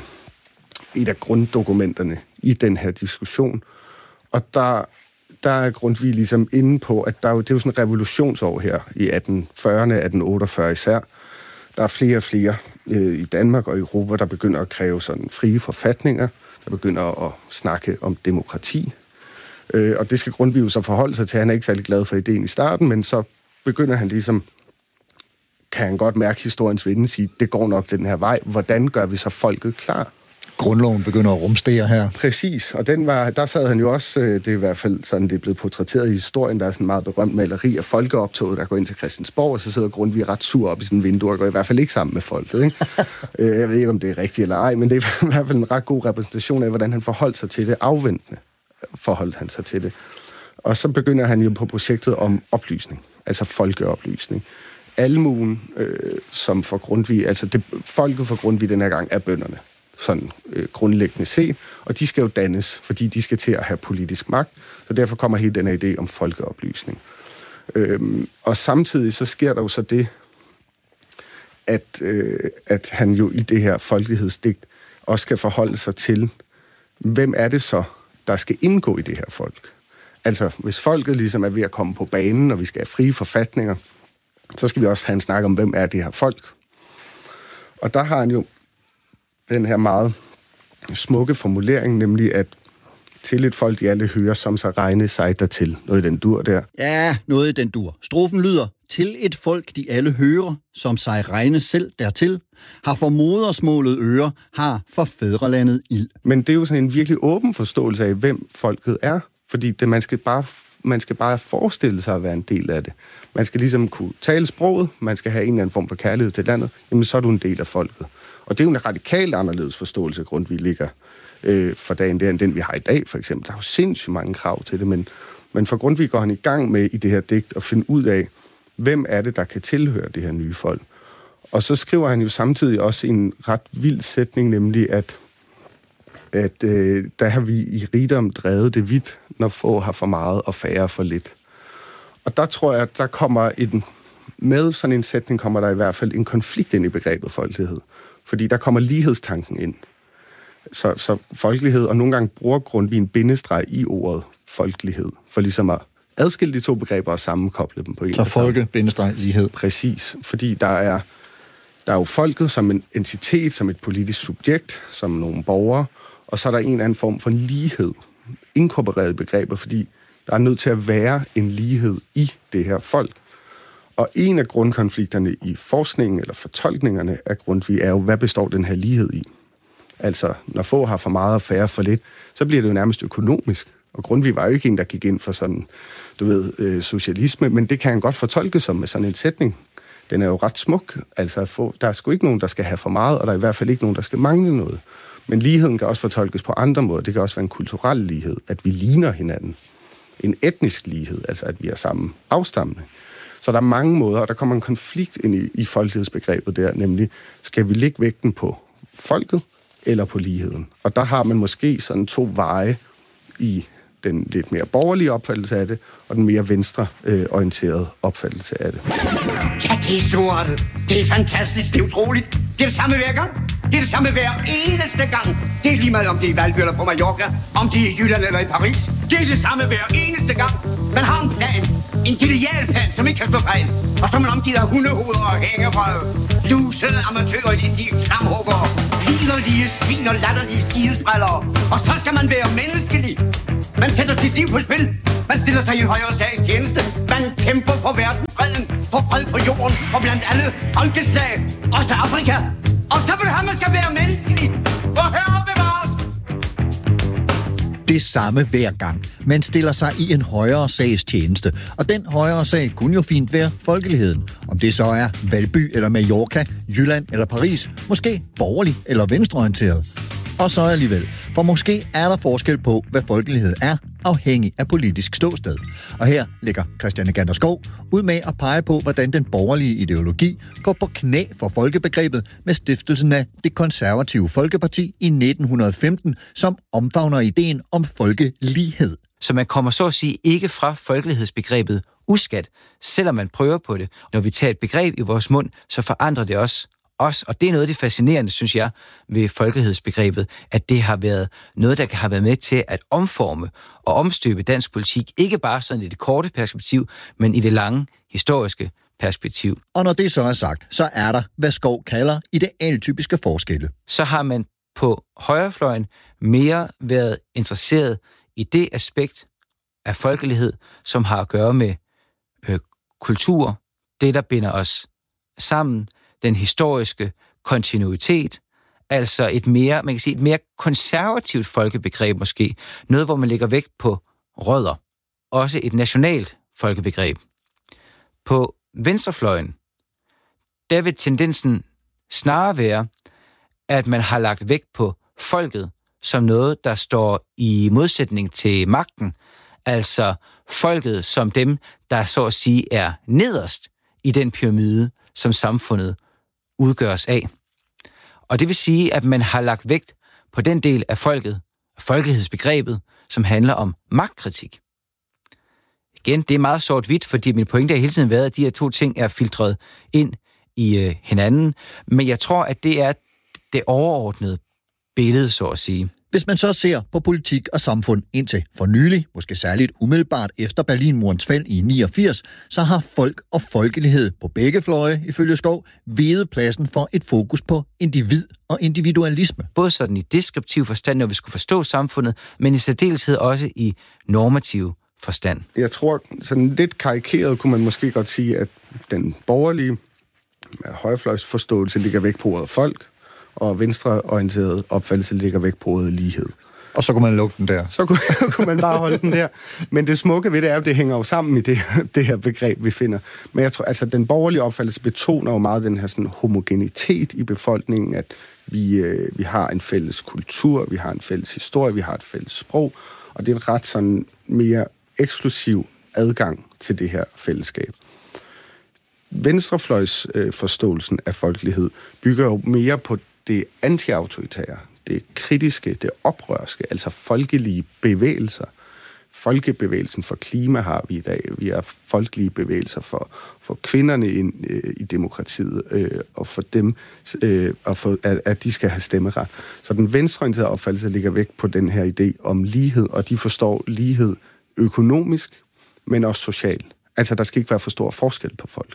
et af grunddokumenterne i den her diskussion. Og der, der er Grundtvig ligesom inde på, at der er jo, det er jo sådan et revolutionsår her i atten fyrrerne, atten otteogfyrre især. Der er flere og flere øh, i Danmark og i Europa, der begynder at kræve sådan frie forfatninger, der begynder at snakke om demokrati. Øh, og det skal Grundtvig jo så forholde sig til. Han er ikke særlig glad for ideen i starten, men så begynder han ligesom, kan han godt mærke historiens vinde, sige, det går nok den her vej. Hvordan gør vi så folket klar? Grundloven begynder at rumstere her. Præcis, og den var, der sad han jo også, det er i hvert fald sådan, det er blevet portrætteret i historien, der er sådan en meget berømt maleri af folkeoptoget, der går ind til Christiansborg, og så sidder Grundtvig ret sur op i sådan en vindue, og går i hvert fald ikke sammen med folket, ikke? Jeg ved ikke, om det er rigtigt eller ej, men det er i hvert fald en ret god repræsentation af, hvordan han forholdt sig til det, afventende forholdt han sig til det. Og så begynder han jo på projektet om oplysning, altså folkeoplysning. Almuen, øh, som for Grundtvig, altså det, folket for Grundtvig den her gang er bønderne, sådan øh, grundlæggende set, og de skal jo dannes, fordi de skal til at have politisk magt, så derfor kommer hele den her idé om folkeoplysning. Øhm, og samtidig så sker der jo så det, at, øh, at han jo i det her folkelighedsdigt også skal forholde sig til, hvem er det så, der skal indgå i det her folk. Altså, hvis folket ligesom er ved at komme på banen, og vi skal have frie forfatninger, så skal vi også have en snak om, hvem er det her folk. Og der har han jo den her meget smukke formulering, nemlig at til et folk, de alle hører, som så regne sig dertil. Noget i den dur der. Ja, noget i den dur. Strofen lyder, til et folk, de alle hører, som sig regne selv dertil, har for modersmålet øre, har for fædrelandet ild. Men det er jo sådan en virkelig åben forståelse af, hvem folket er. Fordi det, man, skal bare, man skal bare forestille sig at være en del af det. Man skal ligesom kunne tale sproget, man skal have en eller anden form for kærlighed til landet, jamen så er du en del af folket. Og det er jo en radikalt anderledes forståelse, Grundtvig ligger øh, for dagen, der end den, vi har i dag, for eksempel. Der er jo sindssygt mange krav til det, men, men for Grundtvig går han i gang med i det her digt at finde ud af, hvem er det, der kan tilhøre det her nye folk. Og så skriver han jo samtidig også en ret vild sætning, nemlig at, at øh, der har vi i rigdom drevet det vidt, når få har for meget og færre for lidt. Og der tror jeg, at der kommer en, med sådan en sætning kommer der i hvert fald en konflikt ind i begrebet folkelighed. Fordi der kommer lighedstanken ind. Så, så folkelighed, og nogle gange bruger Grundtvig en bindestreg i ordet folkelighed, for ligesom at adskille de to begreber og sammenkoble dem på en. Så folke, bindestreg, lighed. Præcis, fordi der er, der er jo folket som en entitet, som et politisk subjekt, som nogle borgere, og så er der en eller anden form for lighed, inkorporeret begreber, fordi der er nødt til at være en lighed i det her folk. Og en af grundkonflikterne i forskningen eller fortolkningerne af Grundtvig er jo, hvad består den her lighed i? Altså, når få har for meget og færre for lidt, så bliver det jo nærmest økonomisk. Og Grundtvig var jo ikke en, der gik ind for sådan, du ved, øh, socialisme, men det kan han godt fortolke som med sådan en sætning. Den er jo ret smuk. Altså, få, der er sgu ikke nogen, der skal have for meget, og der er i hvert fald ikke nogen, der skal mangle noget. Men ligheden kan også fortolkes på andre måder. Det kan også være en kulturel lighed, at vi ligner hinanden. En etnisk lighed, altså at vi er samme afstammende. Så der er mange måder, og der kommer en konflikt ind i, i folkelighedsbegrebet der, nemlig, skal vi lægge vægten på folket eller på ligheden? Og der har man måske sådan to veje i den lidt mere borgerlige opfattelse af det, og den mere venstreorienterede opfattelse af det. Ja, det er stort. Det er fantastisk. Det er utroligt. Det er det samme hver gang. Det er det samme hver eneste gang. Det er lige meget, om det er i Valby eller på Mallorca, om det er i Jylland eller i Paris. Det er det samme hver eneste gang. Man har en plan. En genial plan, som ikke kan stå fejl. Og så er man omgivet af hundehoveder og hængerøv. Lusede amatører i de klamhugger. Liderlige svin og latterlige stilesprælere. Og så skal man være menneskelig. Man sætter sit liv på spil. Man stiller sig i en højere sags tjeneste. Man kæmper for verdensfreden, for fred på jorden og blandt alle folkeslag. Også Afrika. Og så vil han, man skal være menneskelig. Og herre bevares. Det samme hver gang. Man stiller sig i en højere sags tjeneste. Og den højere sag kunne jo fint være folkeligheden. Om det så er Valby eller Mallorca, Jylland eller Paris. Måske borgerlig eller venstreorienteret. Og så alligevel. For måske er der forskel på, hvad folkelighed er, afhængig af politisk ståsted. Og her ligger Christiane Ganderskov ud med at pege på, hvordan den borgerlige ideologi går på knæ for folkebegrebet med stiftelsen af Det Konservative Folkeparti i nitten femten, som omfavner ideen om folkelighed. Så man kommer så at sige ikke fra folkelighedsbegrebet uskat, selvom man prøver på det. Når vi tager et begreb i vores mund, så forandrer det også os, og det er noget af det fascinerende, synes jeg, ved folkelighedsbegrebet, at det har været noget, der har været med til at omforme og omstøbe dansk politik, ikke bare sådan i det korte perspektiv, men i det lange historiske perspektiv. Og når det så er sagt, så er der, hvad Skov kalder idealtypiske forskelle. Så har man på højrefløjen mere været interesseret i det aspekt af folkelighed, som har at gøre med øh, kultur, det der binder os sammen, den historiske kontinuitet, altså et mere, man kan sige, et mere konservativt folkebegreb måske, noget, hvor man lægger vægt på rødder, også et nationalt folkebegreb. På venstrefløjen, der vil tendensen snarere være, at man har lagt vægt på folket som noget, der står i modsætning til magten, altså folket som dem, der så at sige er nederst i den pyramide, som samfundet udgøres af. Og det vil sige, at man har lagt vægt på den del af folket, folkelighedsbegrebet, som handler om magtkritik. Igen, det er meget sort-hvidt, fordi min pointe har hele tiden været, at de her to ting er filtreret ind i øh, hinanden, men jeg tror, at det er det overordnede billede, så at sige. Hvis man så ser på politik og samfund indtil for nylig, måske særligt umiddelbart efter Berlinmurens fald i niogfirs, så har folk og folkelighed på begge fløje, ifølge Skov, veget pladsen for et fokus på individ og individualisme. Både sådan i deskriptiv forstand, når vi skulle forstå samfundet, men i særdeleshed også i normativ forstand. Jeg tror, sådan lidt karikeret kunne man måske godt sige, at den borgerlige højrefløjsforståelse ligger væk på ordet folk, og venstreorienteret opfattelse ligger væk på ordet lighed. Og så kunne man lukke den der. Så kunne, kunne man bare holde den der. Men det smukke ved det er, at det hænger jo sammen i det, det her begreb, vi finder. Men jeg tror, altså den borgerlige opfattelse betoner jo meget den her sådan homogenitet i befolkningen, at vi, øh, vi har en fælles kultur, vi har en fælles historie, vi har et fælles sprog, og det er en ret sådan mere eksklusiv adgang til det her fællesskab. Venstrefløjs øh, forståelsen af folkelighed bygger jo mere på det anti-autoritære, det kritiske, det oprørske, altså folkelige bevægelser. Folkebevægelsen for klima har vi i dag. Vi har folkelige bevægelser for, for kvinderne ind, øh, i demokratiet, øh, og for dem, øh, og for, at, at de skal have stemmeret. Så den venstreorienterede opfattelse ligger væk på den her idé om lighed, og de forstår lighed økonomisk, men også socialt. Altså, der skal ikke være for stor forskel på folk.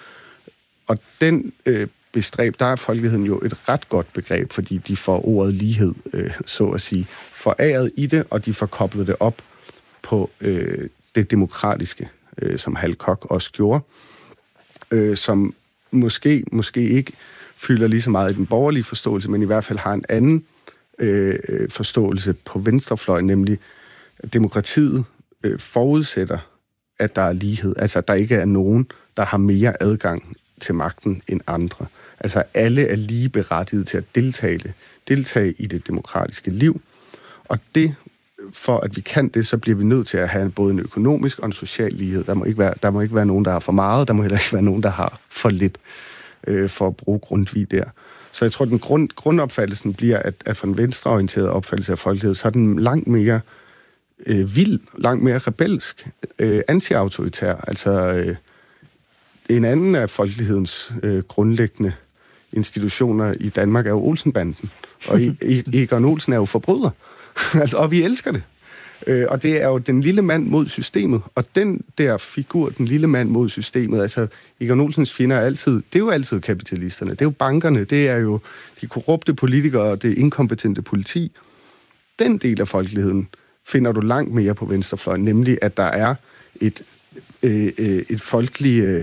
Og den øh, bestræb, der er folkeligheden jo et ret godt begreb, fordi de får ordet lighed, øh, så at sige, foræret i det, og de får koblet det op på øh, det demokratiske, øh, som Hal Koch også gjorde, øh, som måske, måske ikke fylder lige så meget i den borgerlige forståelse, men i hvert fald har en anden øh, forståelse på venstrefløjen, nemlig at demokratiet øh, forudsætter, at der er lighed, altså at der ikke er nogen, der har mere adgang til magten end andre. Altså alle er lige berettiget til at deltage, deltage i det demokratiske liv, og det, for at vi kan det, så bliver vi nødt til at have både en økonomisk og en social lighed. Der må ikke være, der må ikke være nogen, der har for meget, der må heller ikke være nogen, der har for lidt, øh, for at bruge Grundtvig der. Så jeg tror, at den grund, grundopfattelsen bliver, at, at for en venstreorienteret opfattelse af folkelighed, så er den langt mere øh, vild, langt mere rebelsk, øh, anti-autoritær. Altså øh, en anden af folkelighedens øh, grundlæggende institutioner i Danmark er jo Olsenbanden. Og Egon Olsen er jo forbryder. altså, og vi elsker det. Øh, og det er jo den lille mand mod systemet. Og den der figur, den lille mand mod systemet, altså Egon Olsens fjender er altid, det er jo altid kapitalisterne, det er jo bankerne, det er jo de korrupte politikere og det inkompetente politi. Den del af folkeligheden finder du langt mere på venstrefløjen, nemlig at der er et, øh, et folkeligt øh,